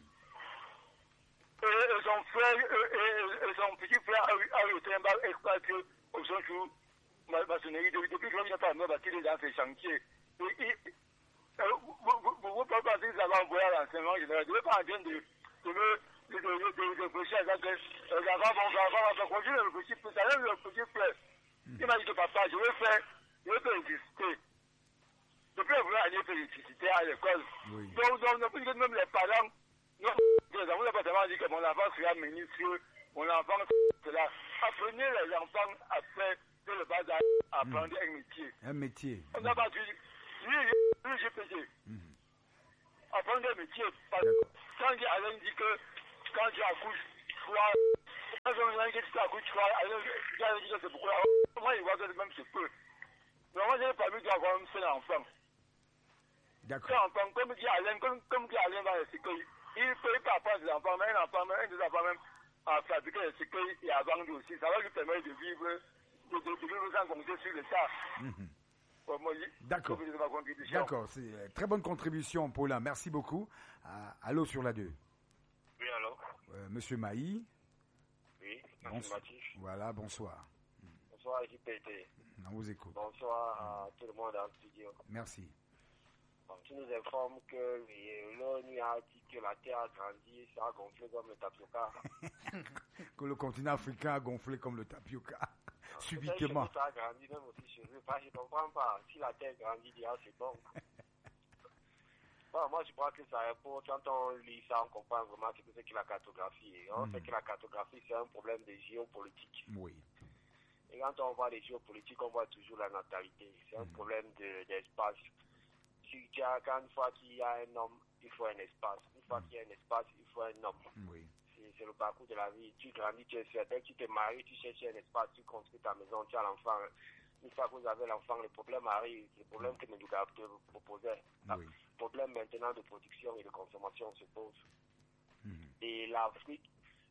Et, et son frère, et, et, et son petit frère a eu, a eu un bac exploité Option Génie Maçonnerie. Depuis, depuis qu'il n'a pas me bâti dans ses chantiers. Et, et, et, vous ne pouvez pas dire que vous avez envoyé à l'enseignement général. Vous ne pouvez pas en train de, de me de, de, de, de réfléchir à ça que les enfants vont faire. Continuer le petit frère, ça le petit frère. Il m'a dit que papa, je vais faire, je vais faire l'électricité. Depuis la première année, je fais l'électricité à l'école. Oui. Donc, donc, donc, même les parents, non, les enfants n'ont pas seulement dit que mon enfant sera ministre, mon enfant cela. Apprenez les enfants à faire de le bas âge, à apprendre un métier. Un métier. On n'a pas dit, lui, lui, j'ai payé. Apprendre un métier. Quand Alain dit que quand tu accouches, tu vois, quand tu accouches, tu vois, Alain dit que c'est beaucoup. Moi, il voit que même c'est peu. Mais moi, je n'ai pas vu d'avoir un seul enfant. D'accord. Enfant, comme dit Alain, comme, comme dit Alain dans les séquelles, il ne peut pas apprendre des enfants, mais un enfant, mais un des enfants même à fabriquer les séquelles et à vendre aussi. Ça va lui permettre de vivre, de, de, de vivre sans compter sur l'État. Mhm. D'accord. D'accord, c'est une très bonne contribution, Paulin. Merci beaucoup. Ah, allô sur la deux. Oui, allô. Euh, Monsieur Maï. Oui, Bonsoir. Mathis. Voilà, bonsoir. Bonsoir, J P T. On vous écoute. Bonsoir à tout le monde dans le studio. Merci. Bon, tu nous informes que l'ONU a dit que la Terre a grandi, ça a gonflé comme le tapioca. Que le continent africain a gonflé comme le tapioca. Subitement. Ça a grandi même aussi chez eux. Je ne comprends pas. Si la Terre grandit, déjà c'est bon. Bon, moi, je crois que ça repose. Quand on lit ça, on comprend vraiment ce que c'est que la cartographie. Et on mm. sait que la cartographie, c'est un problème de géopolitique. Oui. Et quand on voit les géopolitiques, on voit toujours la natalité. C'est un mm. problème de, d'espace. Si, quand une fois qu'il y a un homme, il faut un espace. Une fois mm. qu'il y a un espace, il faut un homme. Oui. C'est, c'est le parcours de la vie. Tu grandis, tu es certain, tu te maries, tu cherches un espace, tu construis ta maison, tu as l'enfant. Une fois que vous avez l'enfant, le problème arrive. Le problème que Menduga te proposait. Oui. Le problème maintenant de production et de consommation se pose. Mm. Et l'Afrique,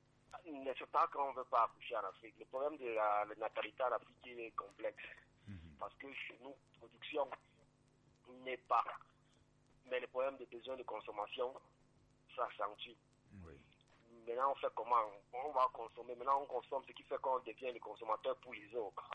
ne c'est pas qu'on ne veut pas accoucher en Afrique. Le problème de la, la natalité en Afrique il est complexe. Mm. Parce que chez nous, production n'est pas. Mais le problème de besoin de consommation, ça s'accentue. Oui. Maintenant, on fait comment? On va consommer. Maintenant, on consomme, ce qui fait qu'on devient le consommateur pour les autres.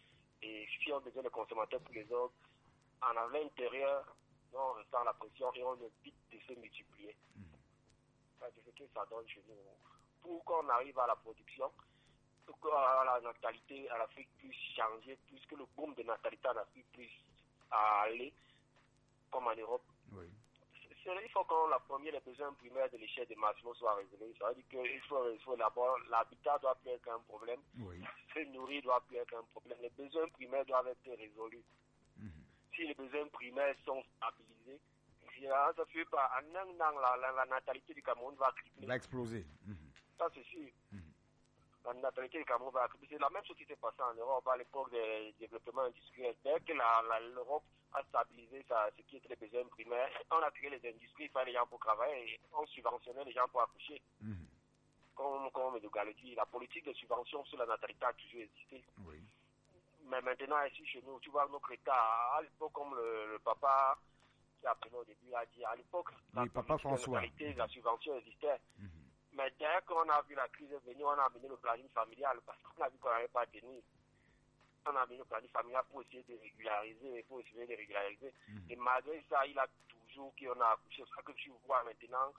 Et si on devient le consommateur pour les autres, en à l'intérieur, on ressent la pression et on évite de se multiplier. Mm. C'est ce que ça donne chez nous. Pour qu'on arrive à la production, pour que la natalité en Afrique puisse changer, puisque le boom de natalité en Afrique puisse aller comme en Europe. Oui. Il faut que la première des besoins primaires de l'échelle de Maslow soit résolue. Ça veut dire qu'il faut, il faut d'abord, l'habitat doit plus être un problème, oui. Se nourrir doit plus être un problème. Les besoins primaires doivent être résolus. Mm-hmm. Si les besoins primaires sont stabilisés, ça fait pas en un an, la, la, la natalité du Cameroun va tripler. Va exploser. Mm-hmm. Ça c'est sûr. Mm-hmm. La natalité du Cameroun va tripler. C'est la même chose qui s'est passée en Europe à l'époque du développement industriel. Dès que la, la, l'Europe a stabilisé ça, ce qui était les besoins primaires, on a créé les industries, il fallait les gens pour travailler, et on subventionnait les gens pour accoucher. Mm-hmm. Comme, comme Menduga le dit, la politique de subvention sur la natalité a toujours existé. Oui. Mais maintenant, ici chez nous, tu vois, notre État, à l'époque, comme le, le papa qui a pris au début a dit, à l'époque, oui, la, papa François. La, la subvention existait. Mm-hmm. Mais dès qu'on a vu la crise venir, on a amené le planning familial parce qu'on a vu qu'on n'avait pas tenu. On a amené le planning familial pour essayer de régulariser, pour essayer de régulariser. Mm-hmm. Et malgré ça, il a toujours qu'on a accouché. C'est ça que tu vois maintenant,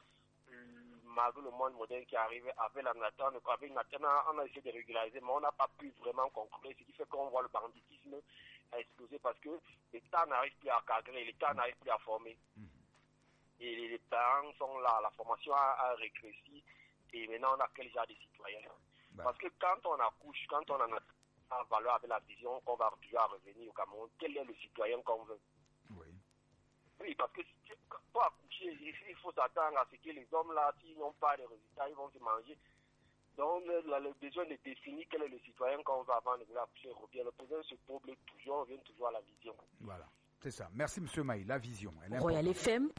malgré le monde moderne qui arrive avec la nature, avec la on a essayé de régulariser, mais on n'a pas pu vraiment conclure, ce qui fait qu'on voit le banditisme exploser parce que l'État n'arrive plus à cadrer, l'État n'arrive plus à former. Mm-hmm. Et les parents sont là, la formation a, a régressé, et maintenant on a quel genre de citoyens. Ben. Parce que quand on accouche, quand on a la valeur avec la vision qu'on va toujours revenir au Cameroun, quel est le citoyen qu'on veut? Oui. Oui, parce que pour accoucher, il faut s'attendre à ce que les hommes là, s'ils n'ont pas de résultats, ils vont se manger. Donc, le, le besoin de définir quel est le citoyen qu'on va avant de vouloir accoucher revient. Le besoin se pose toujours, on revient toujours à la vision. Voilà, c'est ça. Merci M. Maï, la vision. Royal F M.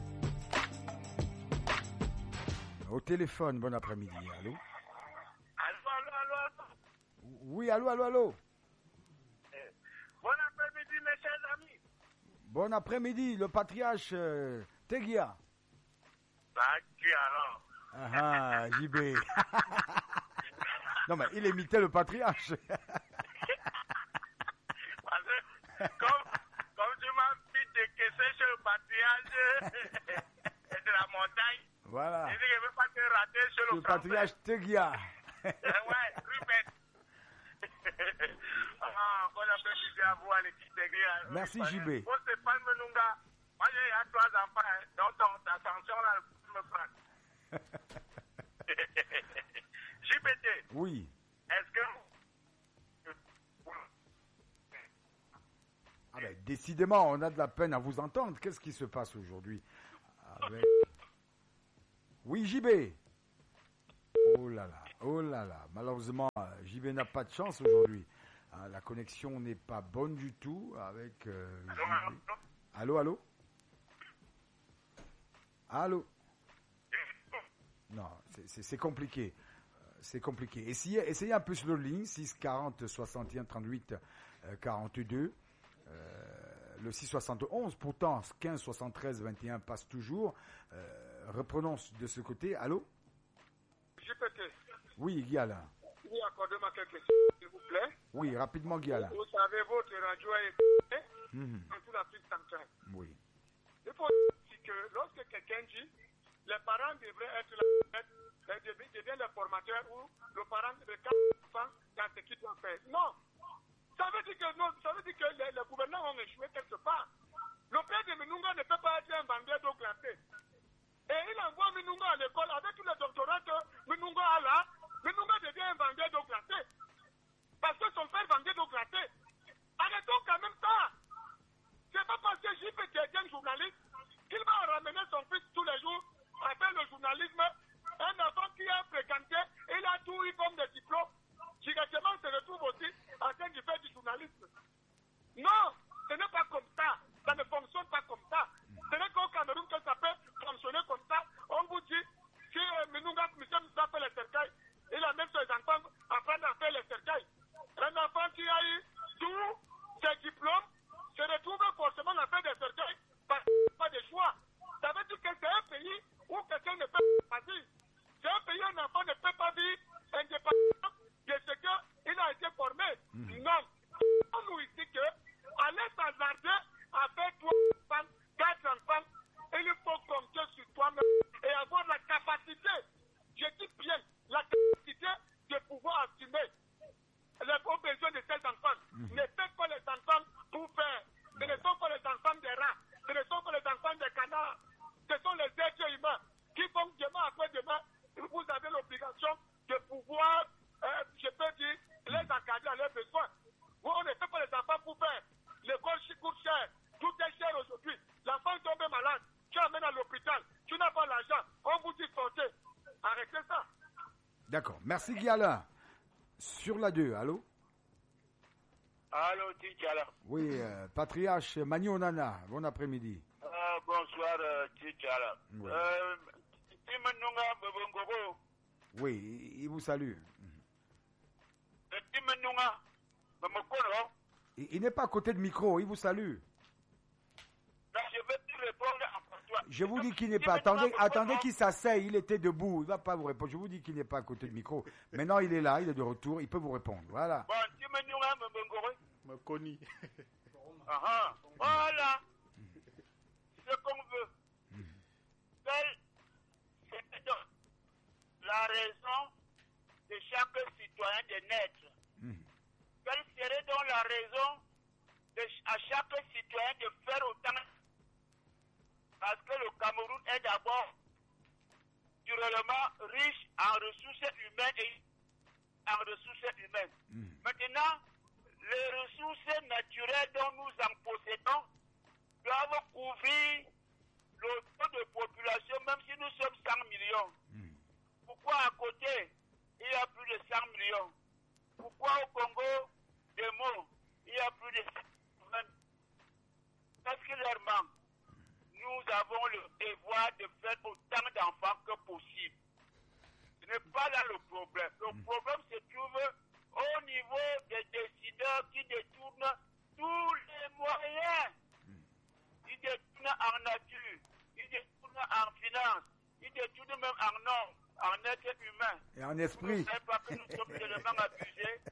Au téléphone, bon après-midi. Allô? Allô, allô, allô, allô? Oui, allô, allô, allô? Eh, bon après-midi, mes chers amis. Bon après-midi, le patriarche euh, Tegia. Bah, qui alors? Ah, J B. Non, mais il imitait le patriarche. Parce que, comme, comme tu m'as dit de caisser chez le patriarche de la montagne, voilà. Je dis que je ne veux pas te rater sur le, le patriarche Tegia. Ouais, Rupert. Ah, bon après-midi à vous, à l'équipe Tegia. Merci, J B. Pour Stéphane Menunga, moi j'ai trois enfants, hein, donc ton attention là, me prend. J P T. Oui. Est-ce que... Ah ben, décidément, on a de la peine à vous entendre. Qu'est-ce qui se passe aujourd'hui avec... Oui, J B. Oh là là, oh là là. Malheureusement, J B n'a pas de chance aujourd'hui. La connexion n'est pas bonne du tout avec euh, J B. Allô, allô? Allô? Non, c'est, c'est, c'est compliqué. C'est compliqué. Essayez, essayez un peu sur la ligne, six quarante soixante et un trente-huit quarante-deux. Euh, le six soixante et onze. Pourtant, quinze soixante-treize vingt et un passe toujours. Euh, reprenons de ce côté. Allô? J P T. Oui, Guy Alain. Oui, accordez-moi quelques questions, s'il vous plaît. Oui, rapidement, Guy Alain. Vous savez, votre radio est Mhm. dans toute l'Afrique centrale. Oui. Il faut dire que lorsque quelqu'un dit, les parents devraient être là, deviennent les formateurs ou le parent de quatre enfants dans ce qu'il doit faire. Non. Ça veut dire que, non, ça veut dire que les, les gouvernants ont échoué quelque part. Le père de Minunga ne peut pas être un vendeur d'eau glacée. Et il envoie Minunga à l'école avec tous les doctorats que Minunga a là. Minunga devient un vendeur d'eau glacée. Parce que son père vendait d'eau glacée. Arrêtons quand même ça. C'est pas parce que J P T est un journaliste qu'il va ramener son fils tous les jours à faire le journalisme. Un enfant qui a fréquenté, il a tout eu comme des diplômes. Directement se retrouve aussi en train de faire du journalisme. Non, ce n'est pas comme ça. Ça ne fonctionne pas comme ça. Ce n'est qu'au Cameroun que ça peut fonctionner comme ça. On vous dit, si euh, Minunga, Michel Moussa fait les cercueils, il a même ses enfants apprendre à faire les cercueils. Un enfant qui a eu tous ses diplômes se retrouve forcément à faire des cercueils parce qu'il n'a pas de choix. Ça veut dire que c'est un pays où quelqu'un ne peut pas choisir. C'est un pays où un enfant ne peut pas vivre indépendamment de ce qu'il a été formé. Mmh. Non. On nous ici que aller s'hasarder à faire trois enfants, quatre enfants, il faut compter sur toi-même et avoir la capacité, je dis bien, la capacité de pouvoir assumer les besoins de ces enfants. Mmh. Ne faites pas les enfants pour faire. Ce ne sont pas les enfants des rats. Ce ne sont pas les enfants des canards. Ce sont les êtres humains qui vont demain après demain. Vous avez l'obligation de pouvoir, euh, je peux dire, les encadrer à leurs besoins. Vous, on ne fait pas les enfants pour faire. L'école coûte cher. Tout est cher aujourd'hui. L'enfant tombe malade. Tu amènes à l'hôpital. Tu n'as pas l'argent. On vous dit sortez. Arrêtez ça. D'accord. Merci Guy Alain. Sur la deux, allô? Allô, Tichala. Oui, euh, patriarche Mani Onana, bon après-midi. Euh, bonsoir, euh, Tichala. Oui. Euh, Timenunga Mbongogo. Oui, il vous salue. Timenunga Mbongogo. Il, il n'est pas à côté de micro, il vous salue. Non, je vais te répondre en toi. Je vous dis qu'il n'est pas. Attendez, attendez qu'il s'asseye, il était debout, il ne va pas vous répondre. Je vous dis qu'il n'est pas à côté de micro. Maintenant, il est là, il est de retour, il peut vous répondre. Voilà. Bon, Timenunga Mbongogo. Me connais. Ah, voilà. Ce qu'on veut. Quelle c'est donc la raison de chaque citoyen de naître? Mmh. Quelle serait donc la raison de, à chaque citoyen de faire autant? Parce que le Cameroun est d'abord naturellement riche en ressources humaines et en ressources humaines. Mmh. Maintenant, les ressources naturelles dont nous en possédons doivent couvrir le taux de population, même si nous sommes cent millions. Mmh. Pourquoi à côté, il y a plus de cent millions? Pourquoi au Congo, des mots, il y a plus de cent millions? Qu'est-ce qui leur manque? Nous avons le devoir de faire autant d'enfants que possible. Ce n'est pas là le problème. Le mmh. problème se trouve au niveau des décideurs qui détournent tous les moyens. Ils détournent en nature, ils détournent en finance, ils détournent même en normes, en être humain. Et en esprit. Vous ne savez pas que nous sommes tellement abusés.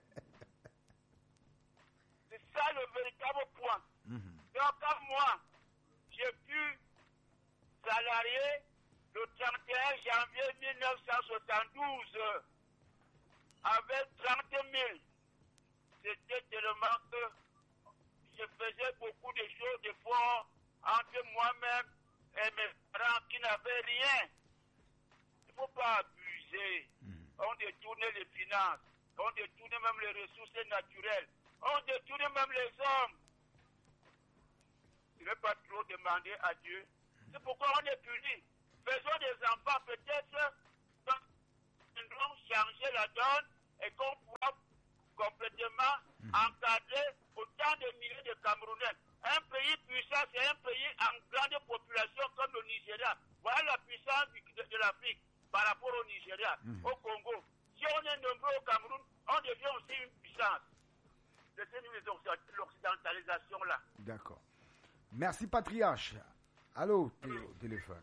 C'est ça le véritable point. Mm-hmm. Donc, comme moi, j'ai pu salarier le trente et un janvier mille neuf cent soixante-douze avec trente mille. C'était tellement que je faisais beaucoup de choses, de fois entre moi-même et mes parents qui n'avaient rien. Il ne faut pas abuser. Mm. On détournait les finances, on détournait même les ressources naturelles, on détournait même les hommes. Il ne faut pas trop demander à Dieu. C'est pourquoi on est puni. Faisons des enfants, peut-être, nous allons changer la donne et qu'on pourra complètement mmh. encadrer autant de milliers de Camerounais. Un pays puissant, c'est un pays en grande population comme le Nigeria. Voilà la puissance de, de l'Afrique par rapport au Nigeria, mmh. au Congo. Si on est nombreux au Cameroun, on devient aussi une puissance. C'est l'occidentalisation là. D'accord. Merci, Patriarche. Allô, Théo, téléphone.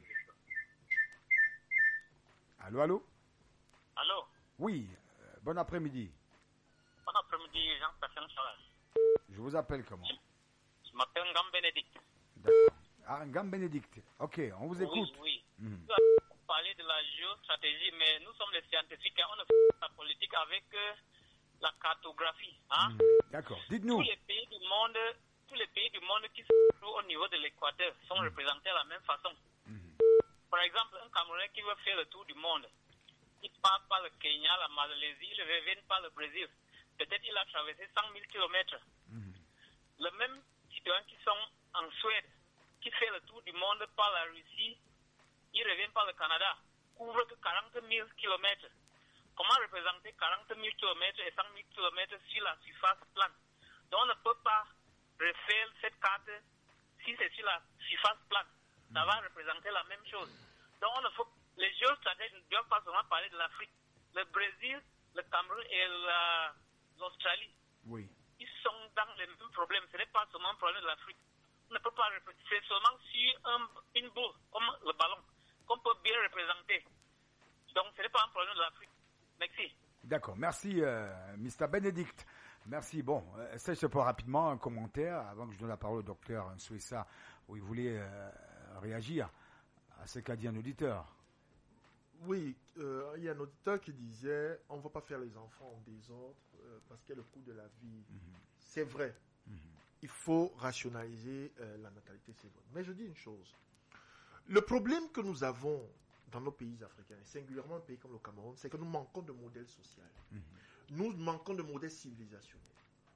Allô, allô? Allô? Oui, euh, bon après-midi. Bon après-midi, Jean-Pascal Chalas. Je vous appelle comment? Je m'appelle Ngam Bénédicte. D'accord. Ah, Ngam Bénédicte. Ok, on vous écoute. Oui, oui. Mhm. Nous avons parlé de la géostratégie, mais nous sommes les scientifiques et on ne fait pas la politique avec euh, la cartographie. Hein? Mhm. D'accord, dites-nous. Tous les pays du monde, tous les pays du monde qui se trouvent au niveau de l'équateur sont Mhm. représentés de la même façon. Mhm. Par exemple, un Camerounais qui veut faire le tour du monde, il part par le Kenya, la Malaisie, il revient par le Brésil. Peut-être il a traversé cent mille kilomètres. Mhm. Le même citoyen qui sont en Suède, qui fait le tour du monde par la Russie, il revient par le Canada, couvre que quarante mille kilomètres. Comment représenter quarante mille kilomètres et cent mille kilomètres sur la surface plane? Donc on ne peut pas refaire cette carte si c'est sur la surface plane. Ça va représenter la même chose. Donc on ne faut, les géostratèges ne doivent pas seulement parler de l'Afrique. Le Brésil, le Cameroun et la, l'Australie, Oui. ils sont dans les mêmes problèmes. Ce n'est pas seulement un problème de l'Afrique. On ne peut pas représenter. C'est seulement sur un, une boule, comme le ballon, qu'on peut bien représenter. Donc ce n'est pas un problème de l'Afrique. Merci. D'accord, merci, euh, mister Bénédicte. Merci. Bon, euh, ça, je peux rapidement un commentaire avant que je donne la parole au docteur Nsouessa, où il voulait euh, réagir à ce qu'a dit un auditeur. Oui, euh, il y a un auditeur qui disait on ne va pas faire les enfants en désordre euh, parce qu'il y a le coût de la vie. Mm-hmm. C'est vrai. Mm-hmm. Il faut rationaliser euh, la natalité, c'est vrai. Mais je dis une chose. Le problème que nous avons dans nos pays africains, et singulièrement un pays comme le Cameroun, c'est que nous manquons de modèle social. Mm-hmm. Nous manquons de modèle civilisationnel.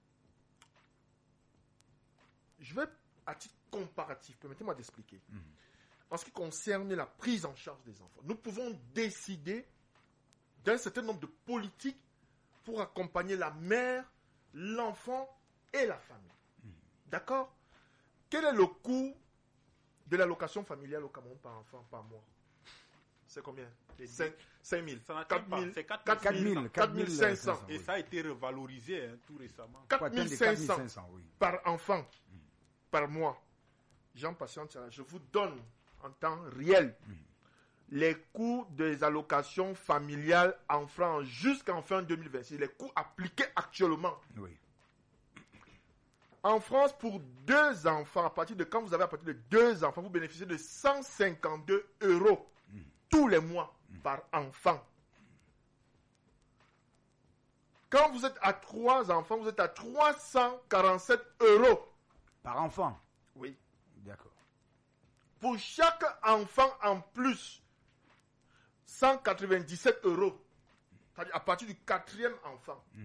Je vais, à titre comparatif, permettez-moi d'expliquer. Mm-hmm. En ce qui concerne la prise en charge des enfants, nous pouvons décider d'un certain nombre de politiques pour accompagner la mère, l'enfant et la famille. Mmh. D'accord? Quel est le coût de l'allocation familiale au Cameroun par enfant par mois? C'est combien? cinq mille. quatre mille. C'est quatre mille cinq cents. Et ça a été revalorisé hein, tout récemment. quatre mille cinq cents oui. Par enfant, mmh. par mois. Jean Patiente, je vous donne en temps réel, mmh. les coûts des allocations familiales en France jusqu'en fin deux mille vingt-six, les coûts appliqués actuellement. Oui. En France, pour deux enfants, à partir de quand vous avez à partir de deux enfants, vous bénéficiez de cent cinquante-deux euros mmh. tous les mois mmh. par enfant. Quand vous êtes à trois enfants, vous êtes à trois cent quarante-sept euros. Par enfant? Oui. D'accord. Pour chaque enfant en plus, cent quatre-vingt-dix-sept euros. C'est-à-dire à partir du quatrième enfant. Mmh.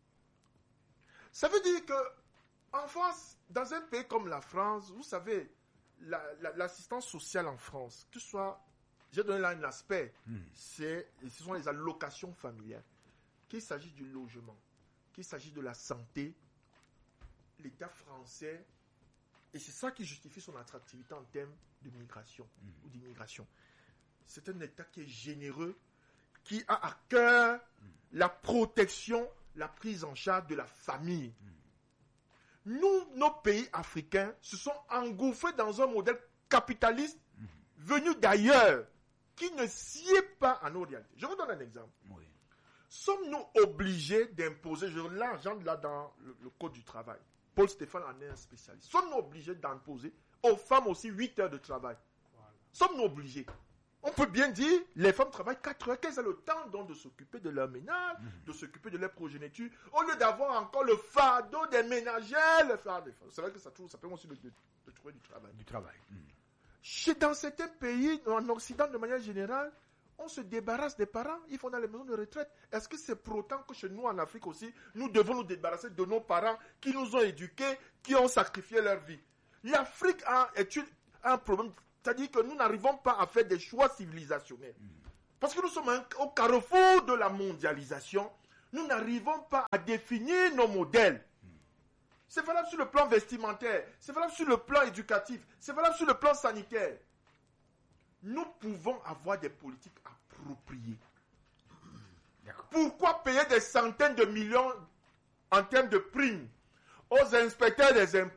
Ça veut dire que en France, dans un pays comme la France, vous savez, la, la, l'assistance sociale en France, que ce soit, j'ai donné là un aspect, mmh. c'est, ce sont les allocations familiales. Qu'il s'agisse du logement, qu'il s'agisse de la santé, l'État français, et c'est ça qui justifie son attractivité en termes de migration mmh. ou d'immigration. C'est un État qui est généreux, qui a à cœur mmh. la protection, la prise en charge de la famille. Mmh. Nous, nos pays africains, se sont engouffrés dans un modèle capitaliste mmh. venu d'ailleurs, qui ne sied pas à nos réalités. Je vous donne un exemple. Oui. Sommes-nous obligés d'imposer, je l'argent là dans le, le Code du travail, Paul Stéphane en est un spécialiste. Sommes-nous obligés d'imposer aux femmes aussi huit heures de travail? Voilà. Sommes-nous obligés? On peut bien dire, les femmes travaillent quatre heures, qu'elles aient le temps donc de s'occuper de leur ménage, mmh. de s'occuper de leur progéniture, au lieu d'avoir encore le fardeau des ménagères, le fardeau des femmes. C'est vrai que ça, ça permet aussi de, de, de trouver du travail. Du travail. Mmh. Chez, dans certains pays, en Occident de manière générale, on se débarrasse des parents, ils vont dans les maisons de retraite. Est-ce que c'est pour autant que chez nous en Afrique aussi, nous devons nous débarrasser de nos parents qui nous ont éduqués, qui ont sacrifié leur vie? L'Afrique a, a un problème, c'est-à-dire que nous n'arrivons pas à faire des choix civilisationnels. Parce que nous sommes un, au carrefour de la mondialisation, nous n'arrivons pas à définir nos modèles. C'est valable sur le plan vestimentaire, c'est valable sur le plan éducatif, c'est valable sur le plan sanitaire. Nous pouvons avoir des politiques appropriées. D'accord. Pourquoi payer des centaines de millions en termes de primes aux inspecteurs des impôts,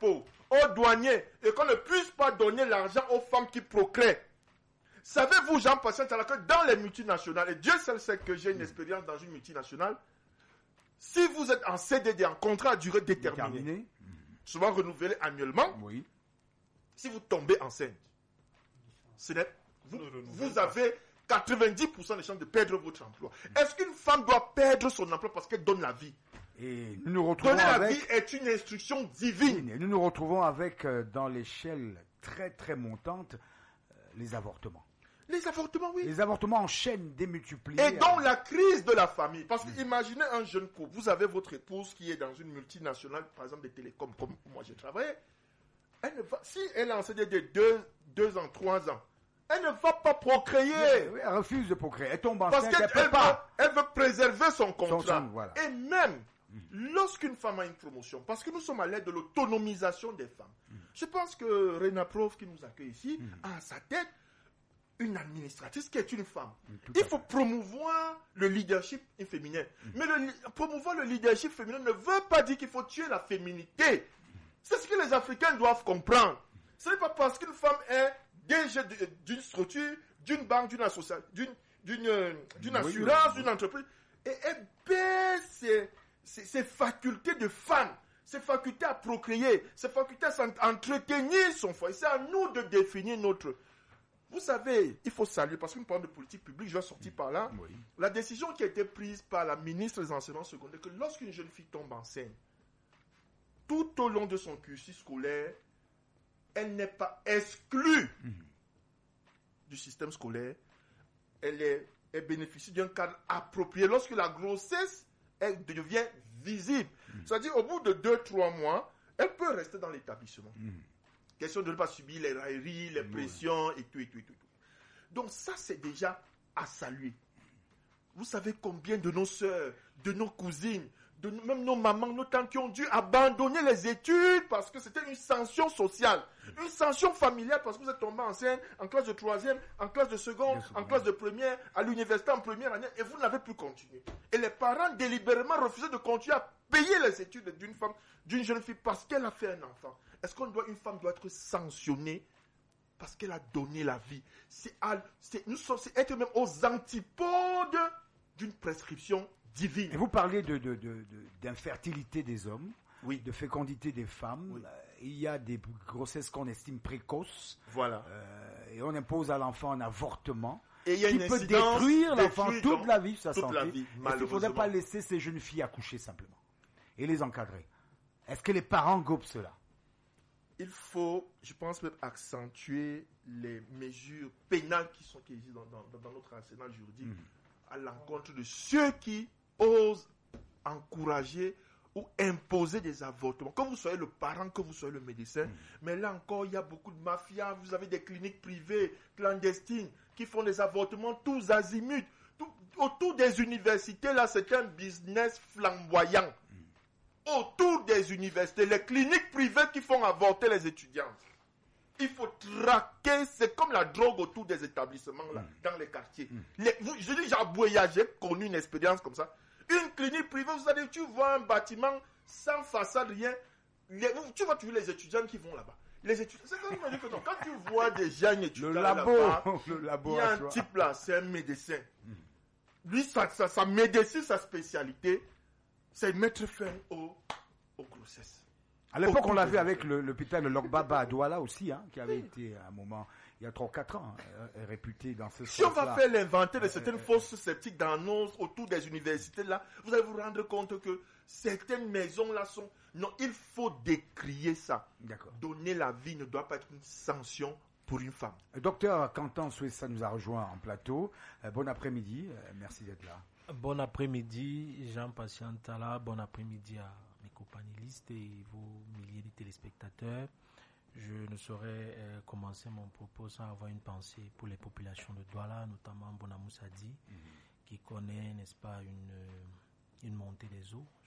aux douaniers et qu'on ne puisse pas donner l'argent aux femmes qui procréent. Savez-vous, Jean-Patient Tala, que dans les multinationales, et Dieu seul sait que j'ai une expérience dans une multinationale, si vous êtes en C D D, en contrat à durée déterminée, Déterminé. souvent renouvelé annuellement, Oui. si vous tombez enceinte, ce n'est, vous, vous avez quatre-vingt-dix pour cent de chances de perdre votre emploi. Est-ce qu'une femme doit perdre son emploi parce qu'elle donne la vie? Et nous nous retrouvons Donner la avec... vie est une instruction divine. Et nous nous retrouvons avec, euh, dans l'échelle très très montante, euh, les avortements. Les avortements, oui. Les avortements en chaîne démultipliés. Et donc la crise de la famille. Parce que imaginez un jeune couple. Vous avez votre épouse qui est dans une multinationale, par exemple des télécoms, comme moi j'ai travaillé. Elle ne va, si elle est en C D D deux, deux ans, trois ans, elle ne va pas procréer. Oui, oui, elle refuse de procréer. Elle tombe Parce enceinte, qu'elle elle peut veut, pas. elle veut préserver son contrat. son- voilà. Et même, lorsqu'une femme a une promotion, parce que nous sommes à l'aide de l'autonomisation des femmes, je pense que Rena Prof, qui nous accueille ici, a à sa tête une administratrice qui est une femme. Tout Il à faut promouvoir le leadership féminin. Mais le, li- promouvoir le leadership féminin ne veut pas dire qu'il faut tuer la féminité. C'est ce que les Africains doivent comprendre. Ce n'est pas parce qu'une femme est D G de- d'une structure, d'une banque, d'une association, d'une, d'une, euh, d'une Oui, assurance, oui, oui. d'une entreprise, et elle baisse ses, ses- ses facultés de femme, ses facultés à procréer, ses facultés à s'entretenir son foyer. C'est à nous de définir notre... Vous savez, il faut saluer, parce qu'une parole de politique publique, je vais sortir par là, Oui. la décision qui a été prise par la ministre des Enseignements secondaires, que lorsqu'une jeune fille tombe enceinte, tout au long de son cursus scolaire, elle n'est pas exclue du système scolaire, elle, est, elle bénéficie d'un cadre approprié lorsque la grossesse elle devient visible. C'est-à-dire, au bout de deux trois mois, elle peut rester dans l'établissement. Question de ne pas subir les railleries, les pressions et tout, et tout, et tout. Donc ça, c'est déjà à saluer. Vous savez combien de nos sœurs, de nos cousines, de nous- même nos mamans, nos tantes qui ont dû abandonner les études parce que c'était une sanction sociale, une sanction familiale parce que vous êtes tombé enceinte en classe de troisième, en classe de seconde, De seconde. en classe de première, à l'université en première année, et vous n'avez plus continué. Et les parents délibérément refusaient de continuer à payer les études d'une femme, d'une jeune fille parce qu'elle a fait un enfant. Est-ce qu'on doit, une femme doit être sanctionnée parce qu'elle a donné la vie? C'est, à- c'est, nous sommes, c'est être même aux antipodes d'une prescription divine. Et vous parlez de, de, de- de- d'infertilité des hommes, Oui. de fécondité des femmes. Oui. Euh, Il y a des grossesses qu'on estime précoces. Voilà. euh, et on impose à l'enfant un avortement Et il y a qui une peut incidence détruire l'enfant détruit toute donc la vie, sa toute santé. la vie, Est-ce qu'il ne faudrait malheureusement. pas laisser ces jeunes filles accoucher simplement et les encadrer? Est-ce que les parents gobent cela? Il faut, je pense, même accentuer les mesures pénales qui sont qui existent dans, dans- dans notre arsenal juridique à l'encontre de ceux qui osent encourager ou imposer des avortements. Que vous soyez le parent, que vous soyez le médecin, mais là encore, il y a beaucoup de mafias. Vous avez des cliniques privées, clandestines, qui font des avortements tous azimuts. Tout- autour des universités, là, c'est un business flamboyant. Autour des universités, les cliniques privées qui font avorter les étudiants. Il faut traquer, c'est comme la drogue autour des établissements, là, dans les quartiers. Les- vous- je dis, j'ai voyagé, connu une expérience comme ça. Une clinique privée, vous allez, tu vois un bâtiment sans façade, rien. Les- vous- tu vois toujours les étudiants qui vont là-bas. Les étudiants, c'est comme on dit que non, quand tu vois des jeunes étudiants Le labo, là-bas, le il y laboratoire. a un type là, c'est un médecin. Lui, sa, sa, sa médecine, sa spécialité, c'est mettre fin aux, aux grossesses. À l'époque, on l'a Beaucoup vu de avec le- l'hôpital de Lokbaba à Douala aussi, hein, qui avait été à un moment, il y a trois ou quatre ans, euh, réputé dans ce Si on va sens-là. faire l'inventaire de certaines fausses sceptiques dans nos, autour des universités là, vous allez vous rendre compte que certaines maisons là sont... Non, il faut décrier ça. D'accord. Donner la vie ne doit pas être une sanction pour une femme. Le docteur Quentin Souessa nous a rejoint en plateau. Euh, bon après-midi, euh, merci d'être là. Bon après-midi, Jean-Patient Tala. Bon après-midi à mes copanélistes et vos milliers de téléspectateurs. Je ne saurais euh, commencer mon propos sans avoir une pensée pour les populations de Douala, notamment Bonamoussadi, qui connaît, n'est-ce pas, une, euh, une montée des eaux